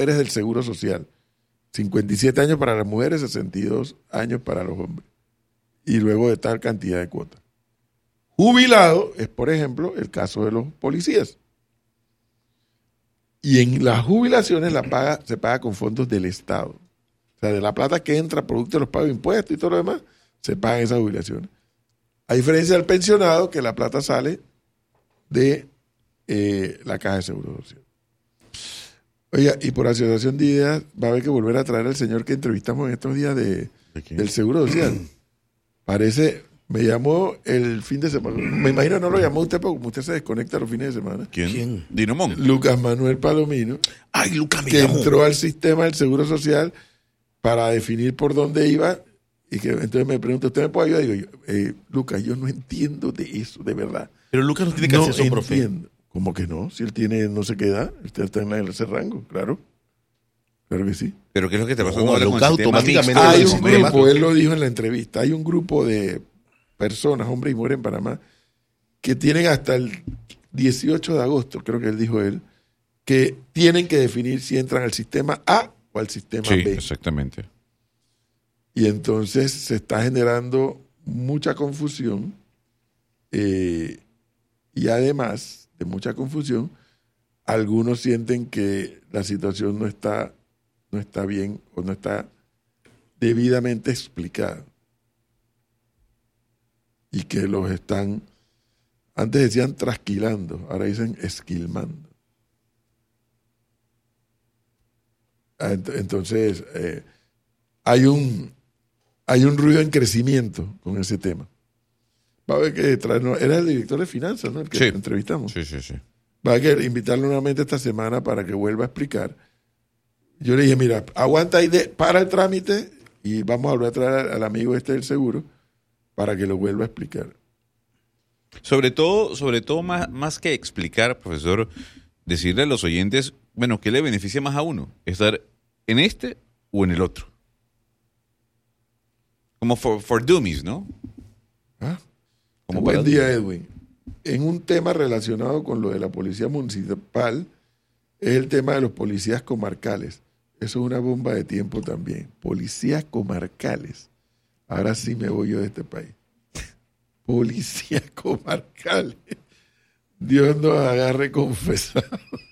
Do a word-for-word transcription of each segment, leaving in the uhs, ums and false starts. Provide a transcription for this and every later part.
eres del Seguro Social. cincuenta y siete años para las mujeres, sesenta y dos años para los hombres. Y luego de tal cantidad de cuotas. Jubilado es, por ejemplo, el caso de los policías. Y en las jubilaciones la paga, se paga con fondos del Estado. O sea, de la plata que entra producto de los pagos de impuestos y todo lo demás, se pagan esas jubilaciones. A diferencia del pensionado, que la plata sale de eh, la Caja de Seguro Social. Oiga, y por asociación de ideas, va a haber que volver a traer al señor que entrevistamos en estos días de, ¿De del Seguro Social. Parece, me llamó el fin de semana. Me imagino no lo llamó usted porque usted se desconecta los fines de semana. ¿Quién? ¿Quién? Dinomón. Lucas Manuel Palomino. Ay, Lucas me que llamó. entró al sistema del Seguro Social para definir por dónde iba. Y que entonces me pregunta, ¿usted me puede ayudar? Y digo, yo, eh, Lucas, yo no entiendo de eso, de verdad. Pero Lucas no tiene que no hacer eso, profe. Entiendo. ¿Cómo que no? Si él tiene no sé qué edad, usted está en ese rango, claro. Claro que sí. ¿Pero qué es lo que te pasa? No, No, Lucas automáticamente Hay el un sistema. grupo, él lo dijo en la entrevista, hay un grupo de personas, hombres y mujeres en Panamá, que tienen hasta el dieciocho de agosto, creo que él dijo él, que tienen que definir si entran al sistema A o al sistema Sí, B. exactamente. Y entonces se está generando mucha confusión eh, y además de mucha confusión, algunos sienten que la situación no está, no está bien o no está debidamente explicada y que los están, antes decían trasquilando, ahora dicen esquilmando. Entonces, eh, hay un hay un ruido en crecimiento con ese tema. Va a haber que traernos, era el director de finanzas, ¿no? El que Sí. entrevistamos. Sí, sí, sí. Va a haber que invitarlo nuevamente esta semana para que vuelva a explicar. Yo le dije, mira, aguanta ahí, de, para el trámite y vamos a volver a traer al, al amigo este del seguro para que lo vuelva a explicar. Sobre todo, sobre todo más, más que explicar, profesor, decirle a los oyentes, bueno, ¿qué le beneficia más a uno? ¿Estar en este o en el otro? Como for, for dummies, ¿no? ¿Ah? Como Buen para- día, Edwin. En un tema relacionado con lo de la policía municipal, es el tema de los policías comarcales. Eso es una bomba de tiempo también. Policías comarcales. Ahora sí me voy yo de este país. Policías comarcales. Dios nos agarre confesado.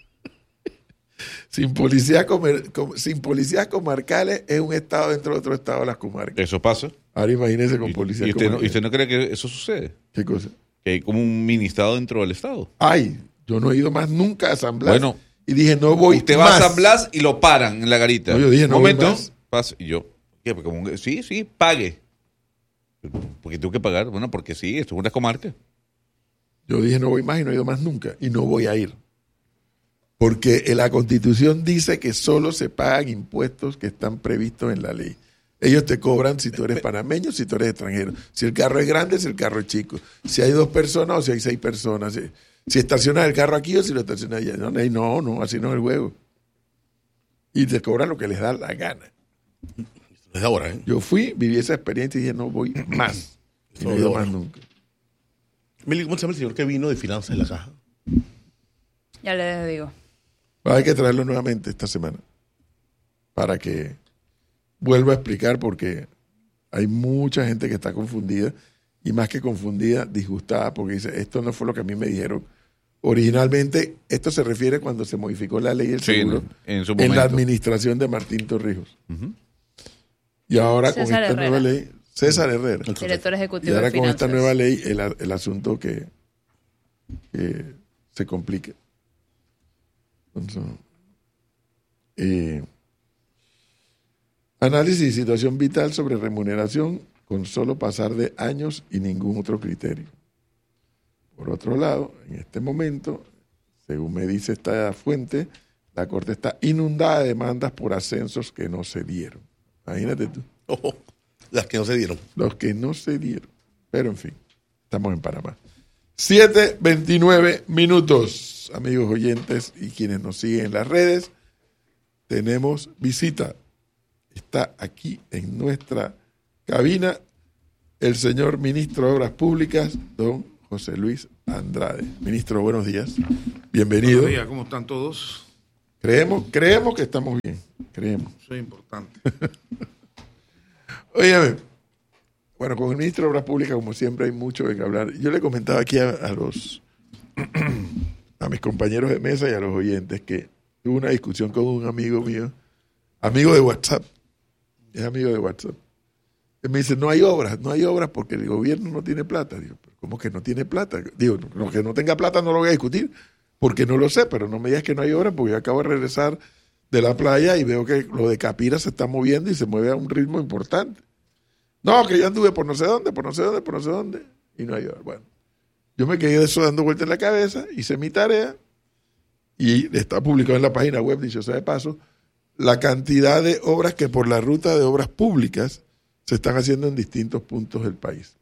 Sin policías comer, com, sin policías comarcales es un estado dentro de otro estado de las comarcas. Eso pasa. Ahora imagínese con Y, policías y usted no, comarcales. y usted no cree que eso sucede. ¿Qué cosa? Que hay como un mini estado dentro del estado. Ay, yo no he ido más nunca a San Blas. Bueno, y dije, no voy usted va más. a San Blas y lo paran en la garita. No, yo dije, no Un voy momento. más. Pasa. Y yo, ¿qué? Porque como que- sí, sí, pague. Porque tengo que pagar. Bueno, porque sí, esto es una comarca. Yo dije, no voy más y no he ido más nunca. Y no voy a ir. Porque en la Constitución dice que solo se pagan impuestos que están previstos en la ley. Ellos te cobran si tú eres panameño, si tú eres extranjero. Si el carro es grande, si el carro es chico. Si hay dos personas o si hay seis personas. Si, si estacionas el carro aquí o si lo estacionas allá. No, no, no, así no es el juego. Y te cobran lo que les da la gana. Es ahora, ¿eh? Yo fui, viví esa experiencia y dije, no voy más. Y no he ido más nunca. Mili, ¿cómo se llama el señor que vino de finanzas en la caja? Ya les digo. Hay que traerlo nuevamente esta semana para que vuelva a explicar porque hay mucha gente que está confundida y más que confundida, disgustada porque dice, esto no fue lo que a mí me dijeron. Originalmente, esto se refiere cuando se modificó la ley del Sí, seguro en, en su en momento. la administración de Martín Torrijos. Ujú. Y ahora César con esta Herrera. nueva ley, César Herrera. Director Y ejecutivo ahora de con esta finanzas. nueva ley, el, el asunto que, que se complica. Entonces, eh, análisis y situación vital sobre remuneración con solo pasar de años y ningún otro criterio. Por otro lado, en este momento, según me dice esta fuente, la Corte está inundada de demandas por ascensos que no se dieron. Imagínate tú. Oh, las que no se dieron. Los que no se dieron. Pero en fin, estamos en Panamá. siete veintinueve minutos, amigos oyentes y quienes nos siguen en las redes. Tenemos visita. Está aquí en nuestra cabina el señor ministro de Obras Públicas, don José Luis Andrade. Ministro, buenos días. Bienvenido. Buenos días, ¿cómo están todos? Creemos, creemos que estamos bien. Creemos. Eso es importante. Óyeme, bueno, con el ministro de Obras Públicas, como siempre, hay mucho de qué hablar. Yo le comentaba aquí a, a los a mis compañeros de mesa y a los oyentes que tuve una discusión con un amigo mío, amigo de WhatsApp, es amigo de WhatsApp. Él me dice, no hay obras, no hay obras porque el gobierno no tiene plata. Digo, ¿pero cómo que no tiene plata? Digo, no, que no tenga plata no lo voy a discutir, porque no lo sé, pero no me digas que no hay obras, porque yo acabo de regresar de la playa y veo que lo de Capira se está moviendo y se mueve a un ritmo importante. No, que yo anduve por no sé dónde, por no sé dónde, por no sé dónde, y no hay obras. Bueno, yo me quedé de eso dando vueltas en la cabeza, hice mi tarea, y está publicado en la página web, dicho sea de paso, la cantidad de obras que por la ruta de obras públicas se están haciendo en distintos puntos del país.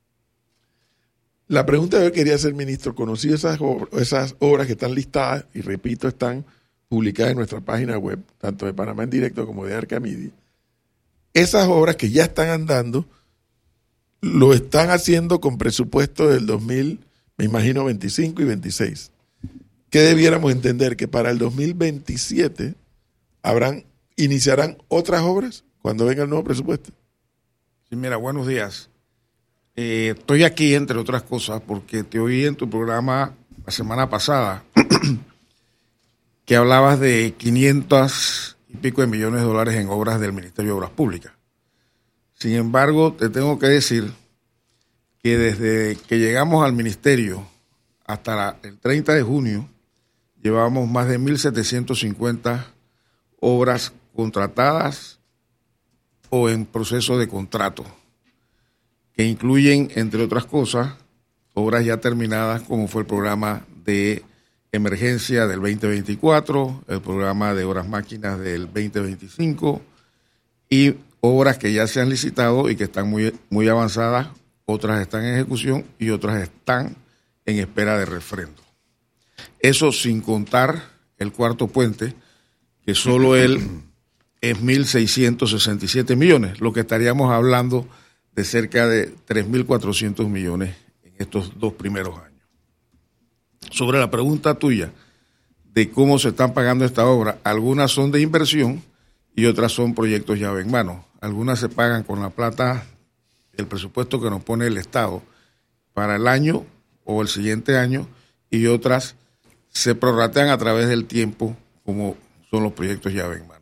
La pregunta que yo quería hacer, ministro, conocí esas, esas obras que están listadas, y repito, están publicadas en nuestra página web, tanto de Panamá en Directo como de Arcamidi. Esas obras que ya están andando, lo están haciendo con presupuesto del dos mil, me imagino, veinticinco y veintiséis. ¿Qué debiéramos entender? Que para el dos mil veintisiete habrán, iniciarán otras obras cuando venga el nuevo presupuesto. Sí, mira, buenos días. Eh, estoy aquí, entre otras cosas, porque te oí en tu programa la semana pasada que hablabas de quinientos y pico de millones de dólares en obras del Ministerio de Obras Públicas. Sin embargo, te tengo que decir que desde que llegamos al ministerio hasta la, el treinta de junio, llevamos más de mil setecientas cincuenta obras contratadas o en proceso de contrato, que incluyen, entre otras cosas, obras ya terminadas, como fue el programa de emergencia del veinte veinticuatro, el programa de obras máquinas del veinte veinticinco y obras que ya se han licitado y que están muy, muy avanzadas, otras están en ejecución y otras están en espera de refrendo. Eso sin contar el cuarto puente, que solo él es mil seiscientos sesenta y siete millones, lo que estaríamos hablando de cerca de tres mil cuatrocientos millones en estos dos primeros años. Sobre la pregunta tuya de cómo se están pagando esta obra, algunas son de inversión y otras son proyectos llave en mano. Algunas se pagan con la plata, el presupuesto que nos pone el Estado para el año o el siguiente año, y otras se prorratean a través del tiempo, como son los proyectos llave en mano.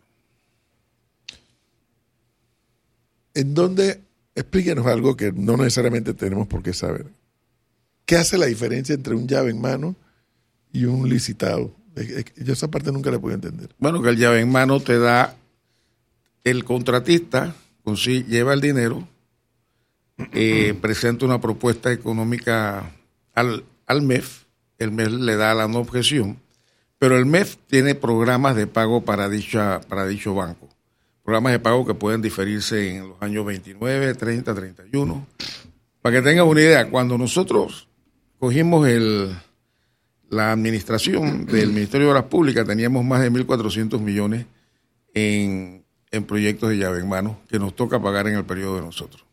¿En dónde? Explíquenos algo que no necesariamente tenemos por qué saber. ¿Qué hace la diferencia entre un llave en mano y un licitado? Yo esa parte nunca la puedo entender. Bueno, que el llave en mano te da, el contratista consigue, lleva el dinero, eh, presenta una propuesta económica al, al M E F, el M E F le da la no objeción, pero el M E F tiene programas de pago para, dicha, para dicho banco. Programas de pago que pueden diferirse en los años veintinueve, treinta, treinta y uno. Para que tengan una idea, cuando nosotros cogimos el, la administración del Ministerio de Obras Públicas, teníamos más de mil cuatrocientos millones en, en proyectos de llave en mano que nos toca pagar en el periodo de nosotros.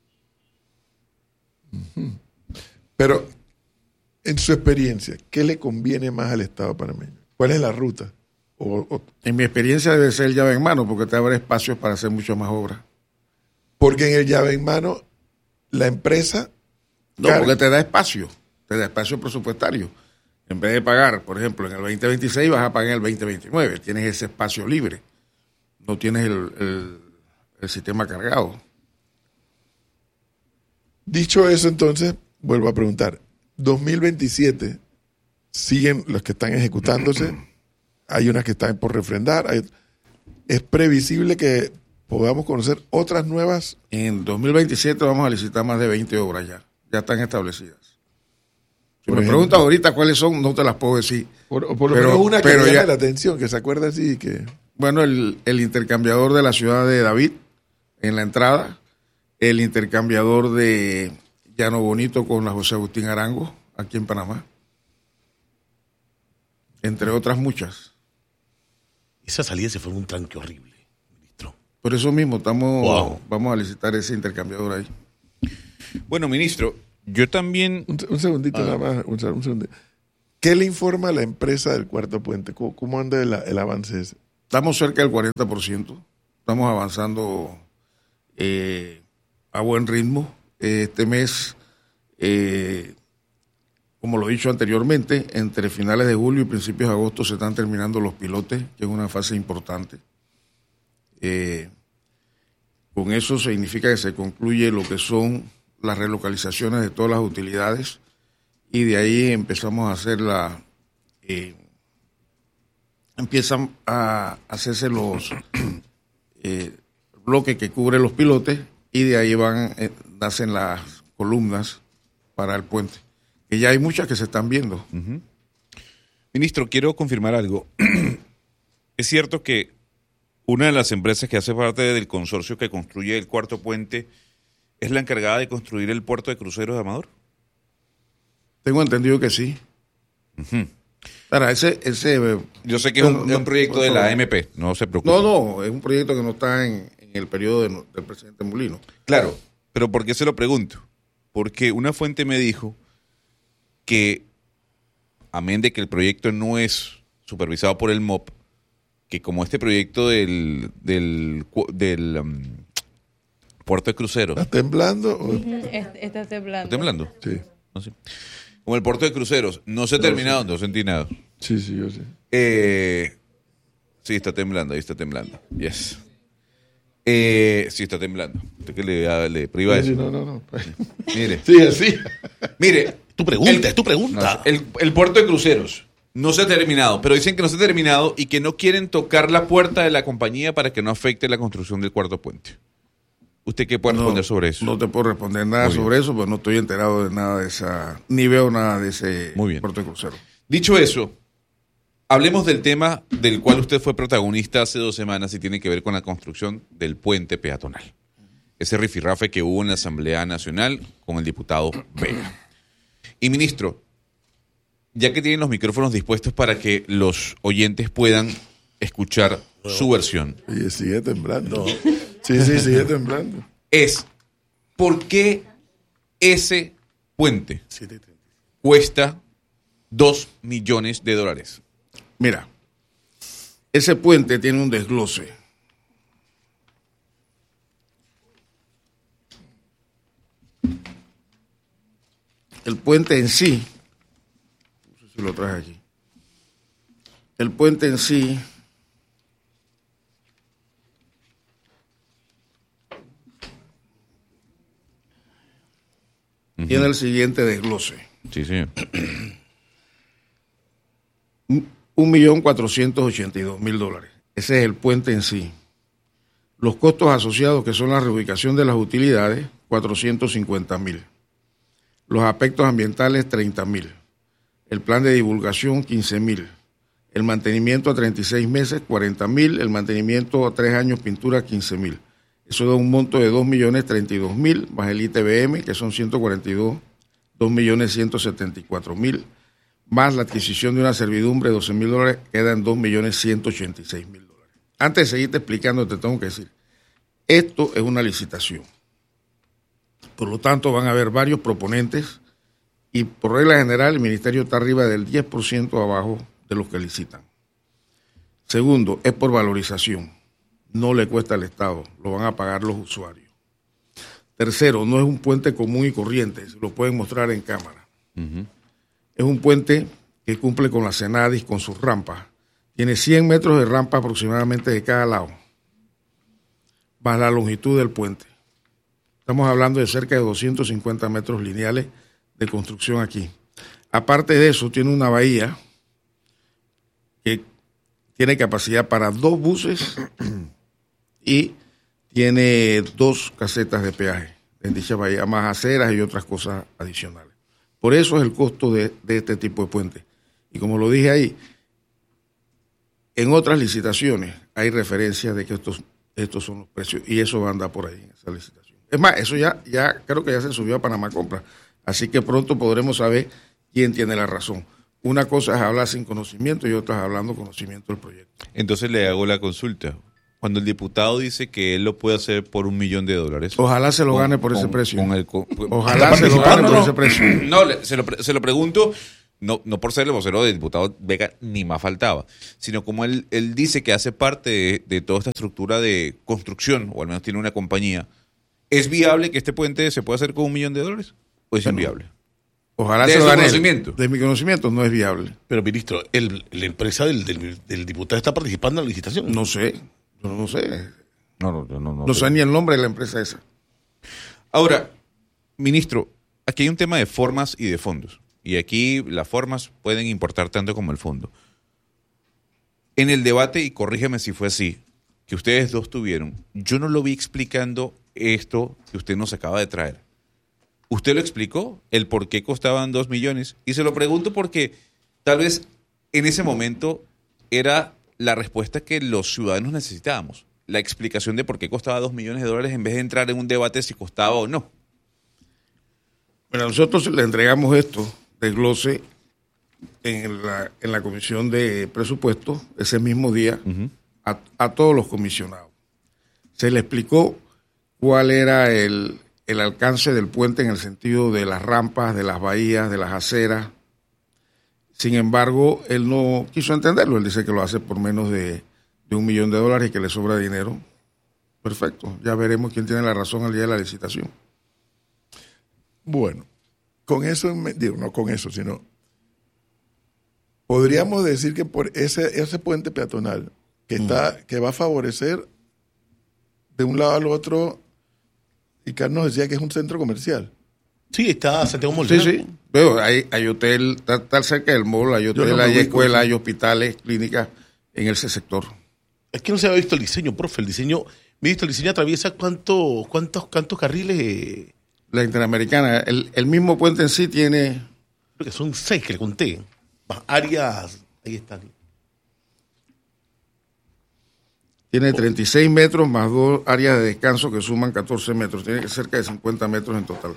Pero, en su experiencia, ¿qué le conviene más al Estado panameño? ¿Cuál es la ruta? O, o, en mi experiencia debe ser el llave en mano, porque te abre espacios para hacer muchas más obras. Porque en el llave en mano, la empresa... No, carga. Porque te da espacio, te da espacio presupuestario. En vez de pagar, por ejemplo, en el veinte veintiséis vas a pagar en el veinte veintinueve. Tienes ese espacio libre. No tienes el, el, el sistema cargado. Dicho eso, entonces, vuelvo a preguntar. dos mil veintisiete, ¿siguen los que están ejecutándose? Hay unas que están por refrendar. Hay, ¿es previsible que podamos conocer otras nuevas? En dos mil veintisiete vamos a licitar más de veinte obras ya. Ya están establecidas. Si por me ejemplo, preguntas ahorita cuáles son, no te las puedo decir. Por, por lo pero, menos una que me llame la atención, que se acuerda así. Que... Bueno, el, el intercambiador de la ciudad de David, en la entrada. El intercambiador de Llano Bonito con la José Agustín Arango, aquí en Panamá. Entre otras muchas. Esa salida se fue un tranque horrible, ministro. Por eso mismo estamos, wow. vamos a licitar ese intercambiador ahí. Bueno, ministro, yo también... Un, un segundito ah. nada más, un, un segundito. ¿Qué le informa a la empresa del cuarto puente? ¿Cómo, cómo anda el, el avance ese? Estamos cerca del cuarenta por ciento. Estamos avanzando eh, a buen ritmo. Este mes, eh, como lo he dicho anteriormente, entre finales de julio y principios de agosto se están terminando los pilotes, que es una fase importante. Eh, con eso significa que se concluye lo que son las relocalizaciones de todas las utilidades y de ahí empezamos a hacer la... Eh, empiezan a hacerse los eh, bloques que cubren los pilotes y de ahí van, eh, nacen las columnas para el puente, que ya hay muchas que se están viendo. Uh-huh. Ministro, quiero confirmar algo. ¿Es cierto que una de las empresas que hace parte del consorcio que construye el cuarto puente es la encargada de construir el puerto de cruceros de Amador? Tengo entendido que sí. Uh-huh. Para ese, ese, Yo sé que es un, no, un proyecto de la A M P, no se preocupe. No, no, es un proyecto que no está en, en el periodo de, del presidente Mulino. Claro, pero ¿por qué se lo pregunto? Porque una fuente me dijo que, amén de que el proyecto no es supervisado por el M O P, que como este proyecto del, del, del um, puerto de cruceros... ¿Está temblando? O... Está temblando. ¿Está temblando? Sí. No sé. Como el puerto de cruceros no se ha terminado, no sentí nada. Sí, sí, yo sé. Eh, sí, está temblando, ahí está temblando. Yes. Eh, sí, está temblando. ¿Usted qué le, le priva Sí, eso? no, no, no. Mire, Sí, así. mire. Tu pregunta, El- es tu pregunta. No, el, el puerto de cruceros no se ha terminado, pero dicen que no se ha terminado y que no quieren tocar la puerta de la compañía para que no afecte la construcción del cuarto puente. ¿Usted qué puede responder no, sobre eso? No te puedo responder nada Muy bien. sobre eso, pero no estoy enterado de nada de esa, ni veo nada de ese Muy bien. puerto de crucero. Dicho eso, hablemos del tema del cual usted fue protagonista hace dos semanas y tiene que ver con la construcción del puente peatonal. Ese rifirrafe que hubo en la Asamblea Nacional con el diputado Vega. Y ministro, ya que tienen los micrófonos dispuestos para que los oyentes puedan escuchar su versión, Y sigue temblando. Sí, sí, sigue temblando. es ¿por qué ese puente siete treinta. cuesta dos millones de dólares? Mira, ese puente tiene un desglose. El puente en sí, no sé si lo traje aquí. El puente en sí Uh-huh. tiene el siguiente desglose. Sí, señor. Un millón cuatrocientos ochenta y dos mil dólares. Ese es el puente en sí. Los costos asociados, que son la reubicación de las utilidades, cuatrocientos cincuenta mil. Los aspectos ambientales, treinta mil. El plan de divulgación, quince mil. El mantenimiento a treinta y seis meses, cuarenta mil. El mantenimiento a tres años, pintura, quince mil. Eso da un monto de dos millones treinta y dos mil, más el I T B M, que son ciento cuarenta y dos, dos millones ciento setenta y cuatro mil, más la adquisición de una servidumbre de doce mil dólares, quedan dos millones ciento ochenta y seis mil dólares. Antes de seguirte explicando, te tengo que decir, esto es una licitación. Por lo tanto, van a haber varios proponentes y por regla general el ministerio está arriba del diez por ciento abajo de los que licitan. Segundo, es por valorización. No le cuesta al Estado, lo van a pagar los usuarios. Tercero, no es un puente común y corriente, se lo pueden mostrar en cámara. Uh-huh. Es un puente que cumple con la Cenadis, con sus rampas. Tiene cien metros de rampa aproximadamente de cada lado, más la longitud del puente. Estamos hablando de cerca de doscientos cincuenta metros lineales de construcción aquí. Aparte de eso, tiene una bahía que tiene capacidad para dos buses y tiene dos casetas de peaje en dicha bahía, más aceras y otras cosas adicionales. Por eso es el costo de, de este tipo de puente. Y como lo dije ahí, en otras licitaciones hay referencias de que estos, estos son los precios y eso va a andar por ahí en esa licitación. Es más, eso ya, ya creo que ya se subió a Panamá Compra, así que pronto podremos saber quién tiene la razón. Una cosa es hablar sin conocimiento y otra es hablando conocimiento del proyecto. Entonces le hago la consulta. Cuando el diputado dice que él lo puede hacer por un millón de dólares. Ojalá se lo con- gane por ese con- precio. con el co- Ojalá ¿Está se lo participando? gane por No, ese precio. No, le- se lo, pre- se lo pregunto no, no por ser el vocero del diputado Vega, ni más faltaba, sino como él, él dice que hace parte de, de toda esta estructura de construcción, o al menos tiene una compañía, ¿es viable que este puente se pueda hacer con un millón de dólares? ¿O es Bueno, inviable? Ojalá De se su lo gane él. conocimiento. De mi conocimiento no es viable. Pero, ministro, el, la empresa del, del, del diputado está participando en la licitación. No sé, yo no sé. No, no, no. No, No sé ni el nombre de la empresa esa. Ahora, ministro, aquí hay un tema de formas y de fondos. Y aquí las formas pueden importar tanto como el fondo. En el debate, y corrígeme si fue así, que ustedes dos tuvieron, yo no lo vi explicando esto que usted nos acaba de traer. ¿Usted lo explicó? ¿El por qué costaban dos millones? Y se lo pregunto porque tal vez en ese momento era la respuesta que los ciudadanos necesitábamos. La explicación de por qué costaba dos millones de dólares en vez de entrar en un debate si costaba o no. Bueno, nosotros le entregamos esto de glose en la, en la comisión de presupuestos ese mismo día uh-huh. a, a todos los comisionados. Se le explicó cuál era el, el alcance del puente en el sentido de las rampas, de las bahías, de las aceras. Sin embargo, él no quiso entenderlo. Él dice que lo hace por menos de, de un millón de dólares y que le sobra dinero. Perfecto. Ya veremos quién tiene la razón al día de la licitación. Bueno, con eso, digo, no con eso, sino podríamos decir que por ese, ese puente peatonal que está, mm. que va a favorecer de un lado al otro, y Carlos decía que es un centro comercial. Sí, está Santiago Mall. Sí, sí. Veo, hay, hay hotel, está, está cerca del mall, hay hotel, no hay escuelas, hay hospitales, clínicas en ese sector. Es que no se había visto el diseño, profe. El diseño, ministro, el diseño atraviesa cuánto, cuántos, cuántos carriles. La Interamericana, el, el mismo puente en sí tiene... Creo que son seis que le conté. Más áreas, ahí están. Tiene treinta y seis metros más dos áreas de descanso que suman catorce metros. Tiene cerca de cincuenta metros en total.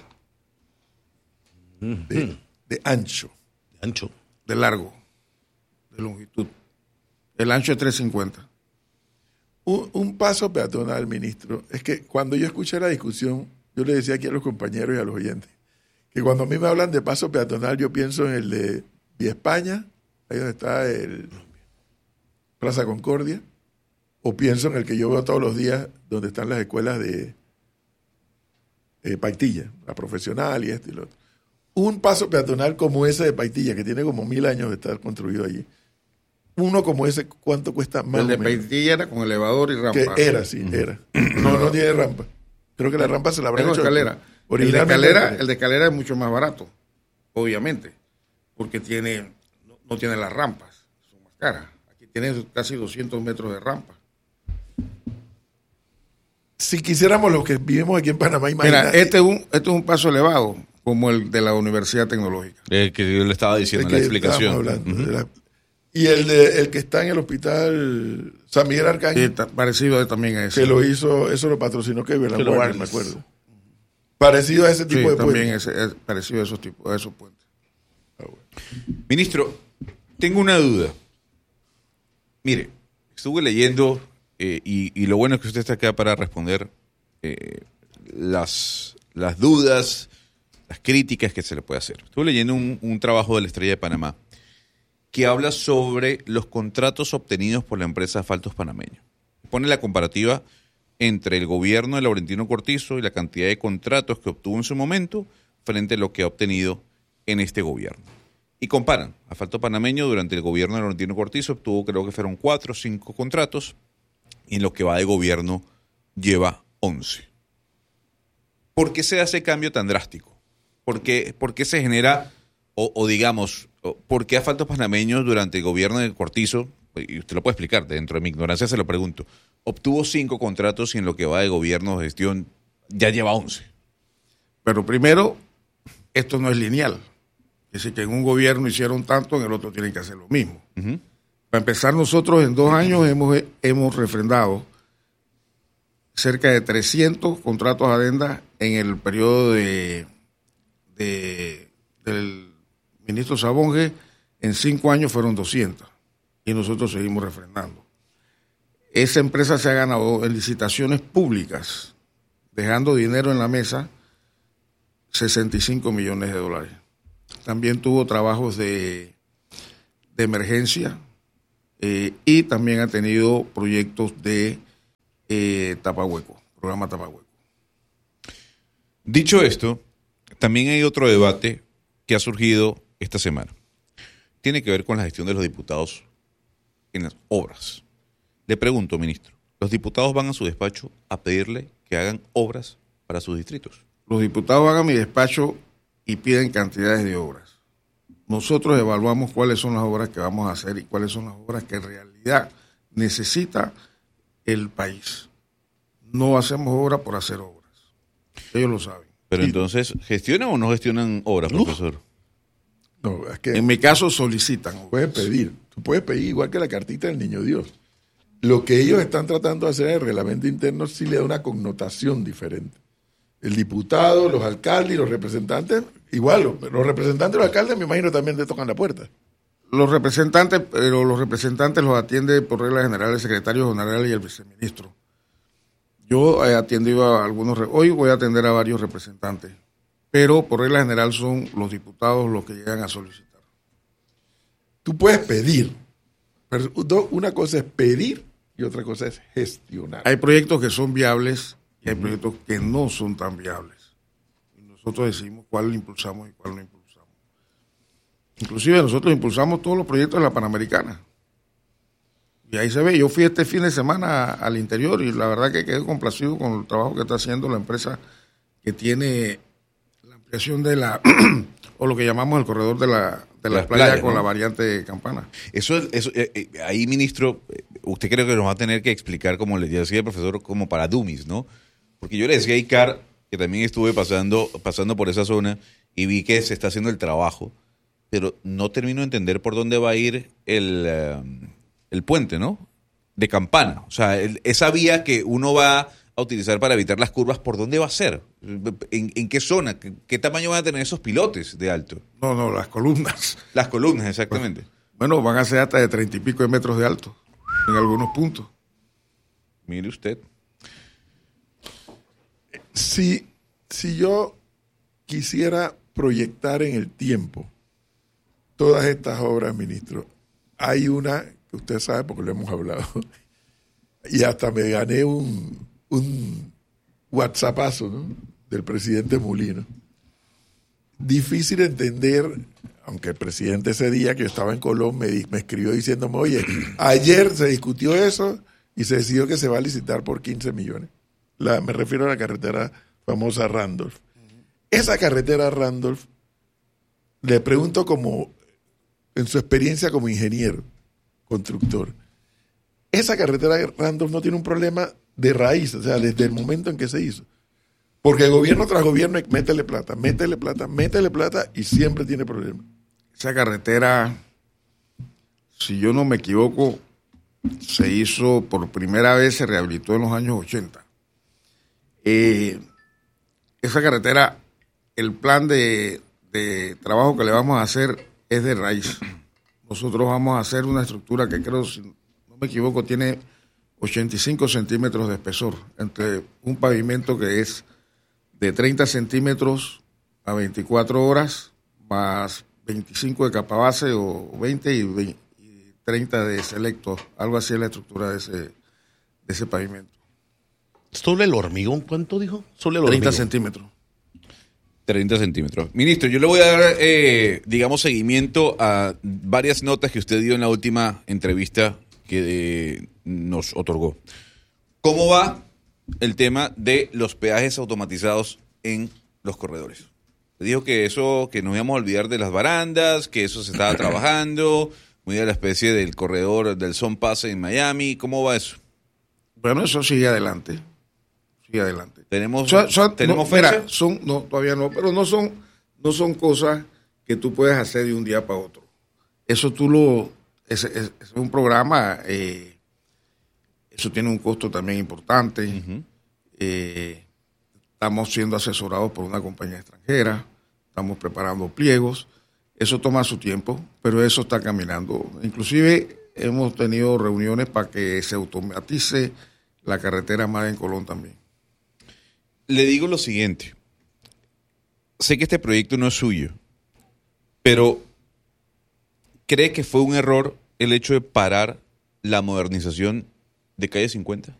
De, de ancho. De ancho. De largo. De longitud. El ancho es trescientos cincuenta. Un, un paso peatonal, ministro. Es que cuando yo escuché la discusión, yo le decía aquí a los compañeros y a los oyentes, que cuando a mí me hablan de paso peatonal, yo pienso en el de Vía España, ahí donde está el Plaza Concordia, o pienso en el que yo veo todos los días, donde están las escuelas de eh, Paitilla, la profesional y esto y lo otro. Un paso peatonal como ese de Paitilla, que tiene como mil años de estar construido allí. Uno como ese, ¿cuánto cuesta más? El de Paitilla era con elevador y rampa. Que era, sí, era. No, no tiene rampa. Creo que la rampa se la habrán hecho. Escalera. El de escalera, el de escalera es mucho más barato, obviamente, porque tiene no, no tiene las rampas, son más caras. Aquí tiene casi doscientos metros de rampa. Si quisiéramos los que vivimos aquí en Panamá, imagínate. Mira, este es un, este es un paso elevado, como el de la Universidad Tecnológica. El que yo le estaba diciendo en la explicación. Hablando, uh-huh. de la, y el de el que está en el hospital San Miguel Arcángel. Sí, parecido a, también a ese. Que lo hizo, eso lo patrocinó que Warner, me acuerdo. Parecido a ese tipo sí, de también puentes. Ese, es parecido a esos tipos, a esos puentes. Ah, bueno. Ministro, tengo una duda. Mire, estuve leyendo eh, y, y lo bueno es que usted está acá para responder eh, las, las dudas, las críticas que se le puede hacer. Estuve leyendo un, un trabajo de la Estrella de Panamá que habla sobre los contratos obtenidos por la empresa Asfaltos Panameño. Pone la comparativa entre el gobierno de Laurentino Cortizo y la cantidad de contratos que obtuvo en su momento frente a lo que ha obtenido en este gobierno. Y comparan. Asfalto Panameño durante el gobierno de Laurentino Cortizo obtuvo, creo que fueron cuatro o cinco contratos, y en lo que va de gobierno lleva once. ¿Por qué se hace cambio tan drástico? ¿Por qué, por qué se genera, o, o digamos, por qué Asfalto Panameño durante el gobierno de Cortizo, y usted lo puede explicar, dentro de mi ignorancia se lo pregunto, obtuvo cinco contratos y en lo que va de gobierno de gestión ya lleva once? Pero primero, esto no es lineal. Es decir, que en un gobierno hicieron tanto, en el otro tienen que hacer lo mismo. Uh-huh. Para empezar, nosotros en dos años hemos, hemos refrendado cerca de trescientos contratos adendas en el periodo de, de del ministro Sabonge. En cinco años fueron doscientos y nosotros seguimos refrendando. Esa empresa se ha ganado en licitaciones públicas, dejando dinero en la mesa, sesenta y cinco millones de dólares. también tuvo trabajos de, de emergencia eh, y también ha tenido proyectos de eh, tapahueco, programa tapahueco. Dicho esto, también hay otro debate que ha surgido esta semana. Tiene que ver con la gestión de los diputados en las obras. Le pregunto, ministro, ¿los diputados van a su despacho a pedirle que hagan obras para sus distritos? Los diputados van a mi despacho y piden cantidades de obras. Nosotros evaluamos cuáles son las obras que vamos a hacer y cuáles son las obras que en realidad necesita el país. No hacemos obras por hacer obras. Ellos lo saben. Pero Y- entonces, ¿gestionan o no gestionan obras, profesor? No, es que En mi caso solicitan obras. puedes pedir. Tú puedes pedir igual que la cartita del Niño Dios. Lo que ellos están tratando de hacer en el reglamento interno sí le da una connotación diferente. El diputado, los alcaldes y los representantes, igual, los, los representantes y los alcaldes me imagino también te tocan la puerta. Los representantes, pero los representantes los atiende por regla general el secretario general y el viceministro. Yo he atendido a algunos, re- hoy voy a atender a varios representantes, pero por regla general son los diputados los que llegan a solicitar. Tú puedes pedir, pero do- una cosa es pedir y otra cosa es gestionar. Hay proyectos que son viables y hay proyectos que no son tan viables. Y nosotros decidimos cuál impulsamos y cuál no impulsamos. Inclusive nosotros impulsamos todos los proyectos de la Panamericana. Y ahí se ve, yo fui este fin de semana al interior y la verdad que quedé complacido con el trabajo que está haciendo la empresa que tiene la ampliación de la, o lo que llamamos el corredor de la, de la Las playa playas, con ¿no? la variante de Campana. Eso, es- eso eh, eh, ahí, ministro, eh, usted creo que nos va a tener que explicar, como le decía el profesor, como para dummies, ¿no? Porque yo le decía a Icar, que también estuve pasando, pasando por esa zona y vi que se está haciendo el trabajo, pero no termino de entender por dónde va a ir el, eh, el puente, ¿no? De Campana. O sea, el- esa vía que uno va a utilizar para evitar las curvas, ¿por dónde va a ser? ¿En, en qué zona? ¿Qué, qué tamaño van a tener esos pilotes de alto? No, no, las columnas. Las columnas, exactamente. Bueno, van a ser hasta de treinta y pico de metros de alto en algunos puntos. Mire usted. Si, si yo quisiera proyectar en el tiempo todas estas obras, ministro, hay una que usted sabe porque lo hemos hablado, y hasta me gané un, un WhatsAppazo, ¿no?, del presidente Mulino. Difícil entender, aunque el presidente ese día que yo estaba en Colón me, di- me escribió diciéndome, oye, ayer se discutió eso y se decidió que se va a licitar por quince millones. La, me refiero a la carretera famosa Randolph. Esa carretera Randolph, le pregunto como, en su experiencia como ingeniero, constructor, esa carretera Randolph no tiene un problema de raíz, o sea, desde el momento en que se hizo. Porque gobierno tras gobierno, métele plata, métele plata, métele plata y siempre tiene problemas. Esa carretera, si yo no me equivoco, se hizo por primera vez, se rehabilitó en los años ochenta. Eh, esa carretera, el plan de, de trabajo que le vamos a hacer es de raíz. Nosotros vamos a hacer una estructura que creo, si no me equivoco, tiene ochenta y cinco centímetros de espesor, entre un pavimento que es de treinta centímetros a veinticuatro horas, más veinticinco de capa base o veinte y, veinte y treinta de selecto, algo así es la estructura de ese, de ese pavimento. ¿Sobre el hormigón cuánto dijo? Sobre el treinta hormigón. centímetros. treinta centímetros. Ministro, yo le voy a dar, eh, digamos, seguimiento a varias notas que usted dio en la última entrevista que eh, nos otorgó. ¿Cómo va el tema de los peajes automatizados en los corredores? Dijo que eso, que nos íbamos a olvidar de las barandas, que eso se estaba trabajando, muy de la especie del corredor del Son Pass en Miami. ¿Cómo va eso? Bueno, eso sigue adelante. Sigue adelante. ¿Tenemos, Son- son- ¿tenemos no, fecha? mira, son, no, todavía no, pero no son, no son cosas que tú puedes hacer de un día para otro. Eso tú lo, es, es, es un programa, eh, eso tiene un costo también importante. Ujú. Eh, estamos siendo asesorados por una compañía extranjera, estamos preparando pliegos, eso toma su tiempo, pero eso está caminando. Inclusive hemos tenido reuniones para que se automatice la carretera más en Colón también. Le digo lo siguiente. Sé que este proyecto no es suyo, Pero, ¿cree que fue un error el hecho de parar la modernización de calle cincuenta?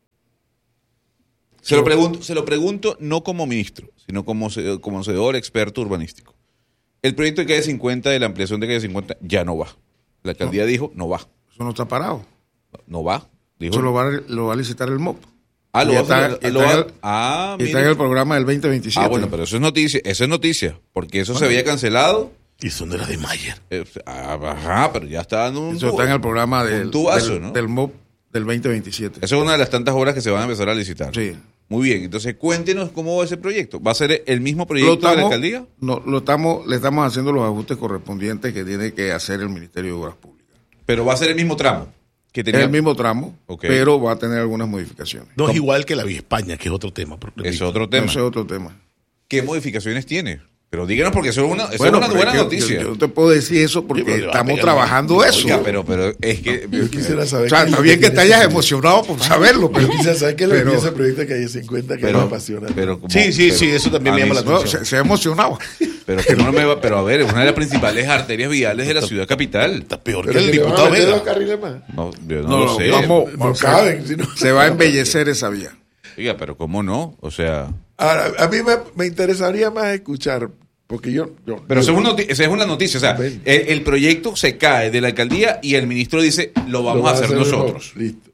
Se lo pregunto, se lo pregunto no como ministro, sino como conocedor, conocedor experto urbanístico. El proyecto de calle cincuenta, de la ampliación de calle cincuenta, ya no va. La alcaldía no. dijo, no va. Eso no está parado. No va. Dijo, Eso lo va, lo va a licitar el M O P. Ah, lo Y va a está, hacer- está lo va- en el, ah, está mire. en el programa del veinte veintisiete. Ah, bueno, pero eso es noticia, eso es noticia, porque eso se había cancelado. Y eso no era de Mayer. Eh, ah, ajá, pero ya está dando un Eso está en el programa del, un tubazo, del, ¿no? del M O P del veinte veintisiete. Esa es una de las tantas obras que se van a empezar a licitar. Sí. Muy bien, entonces cuéntenos cómo va ese proyecto. ¿Va a ser el mismo Lo proyecto de la estamos, alcaldía? no, lo estamos, le estamos haciendo los ajustes correspondientes que tiene que hacer el Ministerio de Obras Públicas. Pero va a ser el mismo tramo que Es tenía. el mismo tramo, Ok. pero va a tener algunas modificaciones. No es igual que la Vía España, que es otro tema. Es otro tema. Ese es otro tema. ¿Qué modificaciones tiene? Pero díganos porque eso es una, eso Bueno, es una pero buena yo- noticia. Yo, yo te puedo decir eso porque Sí, pero le va a estamos pegar trabajando la- eso. Oiga, pero, pero es que... Yo quisiera saber. O sea, qué es está lo bien que tiene te hayas ese- emocionado por saberlo, pero Yo quisiera saber qué es lo que pero- tiene ese proyecto de calle cincuenta que pero, nos apasiona. pero como- Sí, sí, pero- sí, eso también a me mí llama la sí- no, atención. se, se ha emocionado. Pero, que no me va- pero a ver, es una de las principales arterias viales de la ciudad capital. Está peor Pero que el que le van a diputado meter dos Vega. carriles más. No, yo no, No, lo no, sé. vamos, No se- caben, si no- Se va a embellecer esa vía. Oiga, pero ¿cómo no? O sea... Ahora, a mí me, me interesaría más escuchar, porque yo... yo- Pero yo- eso es, una noti- esa es una noticia. O sea, Ven. el, el proyecto se cae de la alcaldía y el ministro dice, lo vamos lo a van hacer mejor. nosotros. Listo.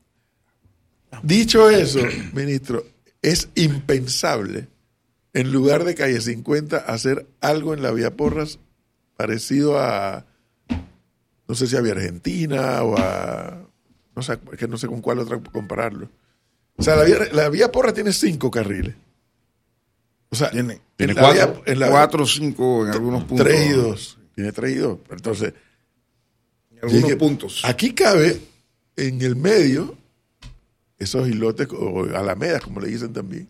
Dicho eso, ministro, es impensable, en lugar de calle cincuenta, hacer algo en la vía Porras parecido a, no sé si a Vía Argentina o a, no sé, es que no sé con cuál otra compararlo. O sea, la vía, la vía Porras tiene cinco carriles. O sea, Tiene, Tiene en la cuatro. vía- en la- cuatro o cinco en algunos puntos. tres y dos. Tiene tres y dos. Entonces, En algunos llegue- puntos. aquí cabe en el medio esos islotes o alamedas, como le dicen también.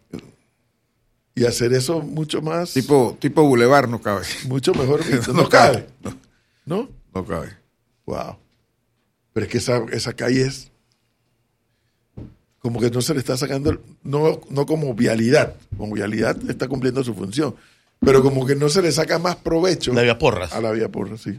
Y hacer eso mucho más, Tipo, tipo Boulevard no cabe. mucho mejor visto. No No cabe. cabe. ¿No? No cabe. Wow. Pero es que esa, esa calle es como que no se le está sacando, el- no, no como vialidad. Como vialidad está cumpliendo su función. Pero como que no se le saca más provecho La Vía Porras. a la vía Porras, sí.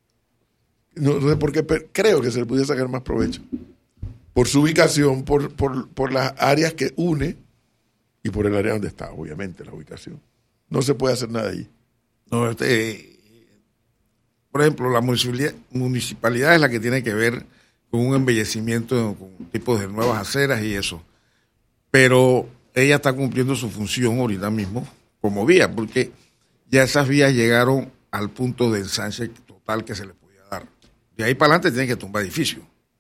No, no sé por qué, pero creo que se le pudiera sacar más provecho. Por su ubicación, por, por, por las áreas que une y por el área donde está, obviamente, la ubicación. No se puede hacer nada ahí. No, este, por ejemplo, la municipalidad, municipalidad es la que tiene que ver con un embellecimiento, con tipos de nuevas aceras y eso. Pero ella está cumpliendo su función ahorita mismo como vía, porque ya esas vías llegaron al punto de ensanche total que se le podía dar. De ahí para adelante tienen que tumbar edificios.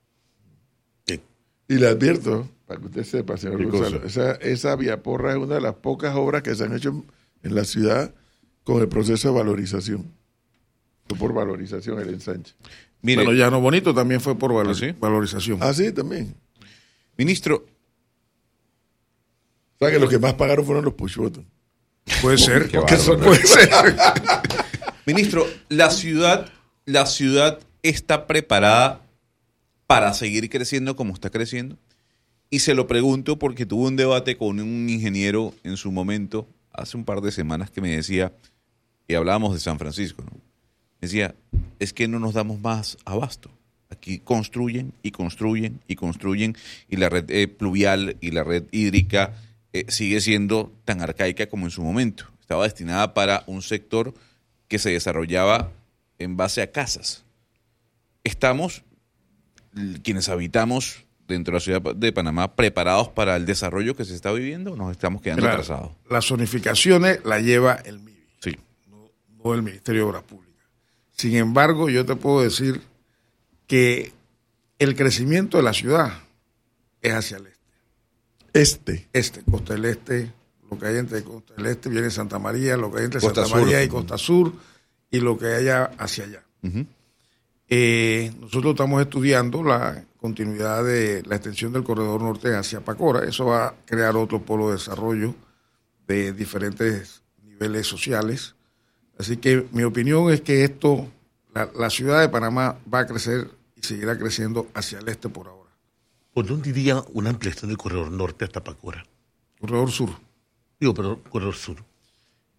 Y le advierto, para que usted sepa, señor ¿Qué Gonzalo, cosa? esa, esa vía Porra es una de las pocas obras que se han hecho en, en la ciudad con el proceso de valorización. Fue por valorización el ensanche. Mire, Pero Llano Bonito también fue por valor- ¿Ah, sí? valorización. Ah, sí, también. ministro, O sea, que los que más pagaron fueron los push buttons. Puede ser. Qué porque eso bárbaro. puede ser. ministro, la ciudad, la ciudad está preparada para seguir creciendo como está creciendo. Y se lo pregunto porque tuve un debate con un ingeniero en su momento, hace un par de semanas, que me decía, y hablábamos de San Francisco, ¿no? Me decía, es que no nos damos más abasto. Aquí construyen y construyen y construyen y la red eh, pluvial y la red hídrica eh, sigue siendo tan arcaica como en su momento. Estaba destinada para un sector que se desarrollaba en base a casas. Estamos, l- quienes habitamos dentro de la ciudad de Panamá, preparados para el desarrollo que se está viviendo o nos estamos quedando Mira, atrasados. las zonificaciones las lleva el M I B I, Sí. no el Ministerio de Obras Públicas. Sin embargo, yo te puedo decir que el crecimiento de la ciudad es hacia el este. Este. Este, Costa del Este, lo que hay entre Costa del Este viene Santa María, lo que hay entre Costa Santa Sur. María y Costa Sur, y lo que hay hacia allá. Ujú. Eh, nosotros estamos estudiando la continuidad de la extensión del corredor norte hacia Pacora. Eso va a crear otro polo de desarrollo de diferentes niveles sociales. Así que mi opinión es que esto, la, la ciudad de Panamá va a crecer y seguirá creciendo hacia el este por ahora. ¿Por dónde iría una ampliación del corredor norte hasta Pacora? Corredor sur. Digo, pero corredor sur.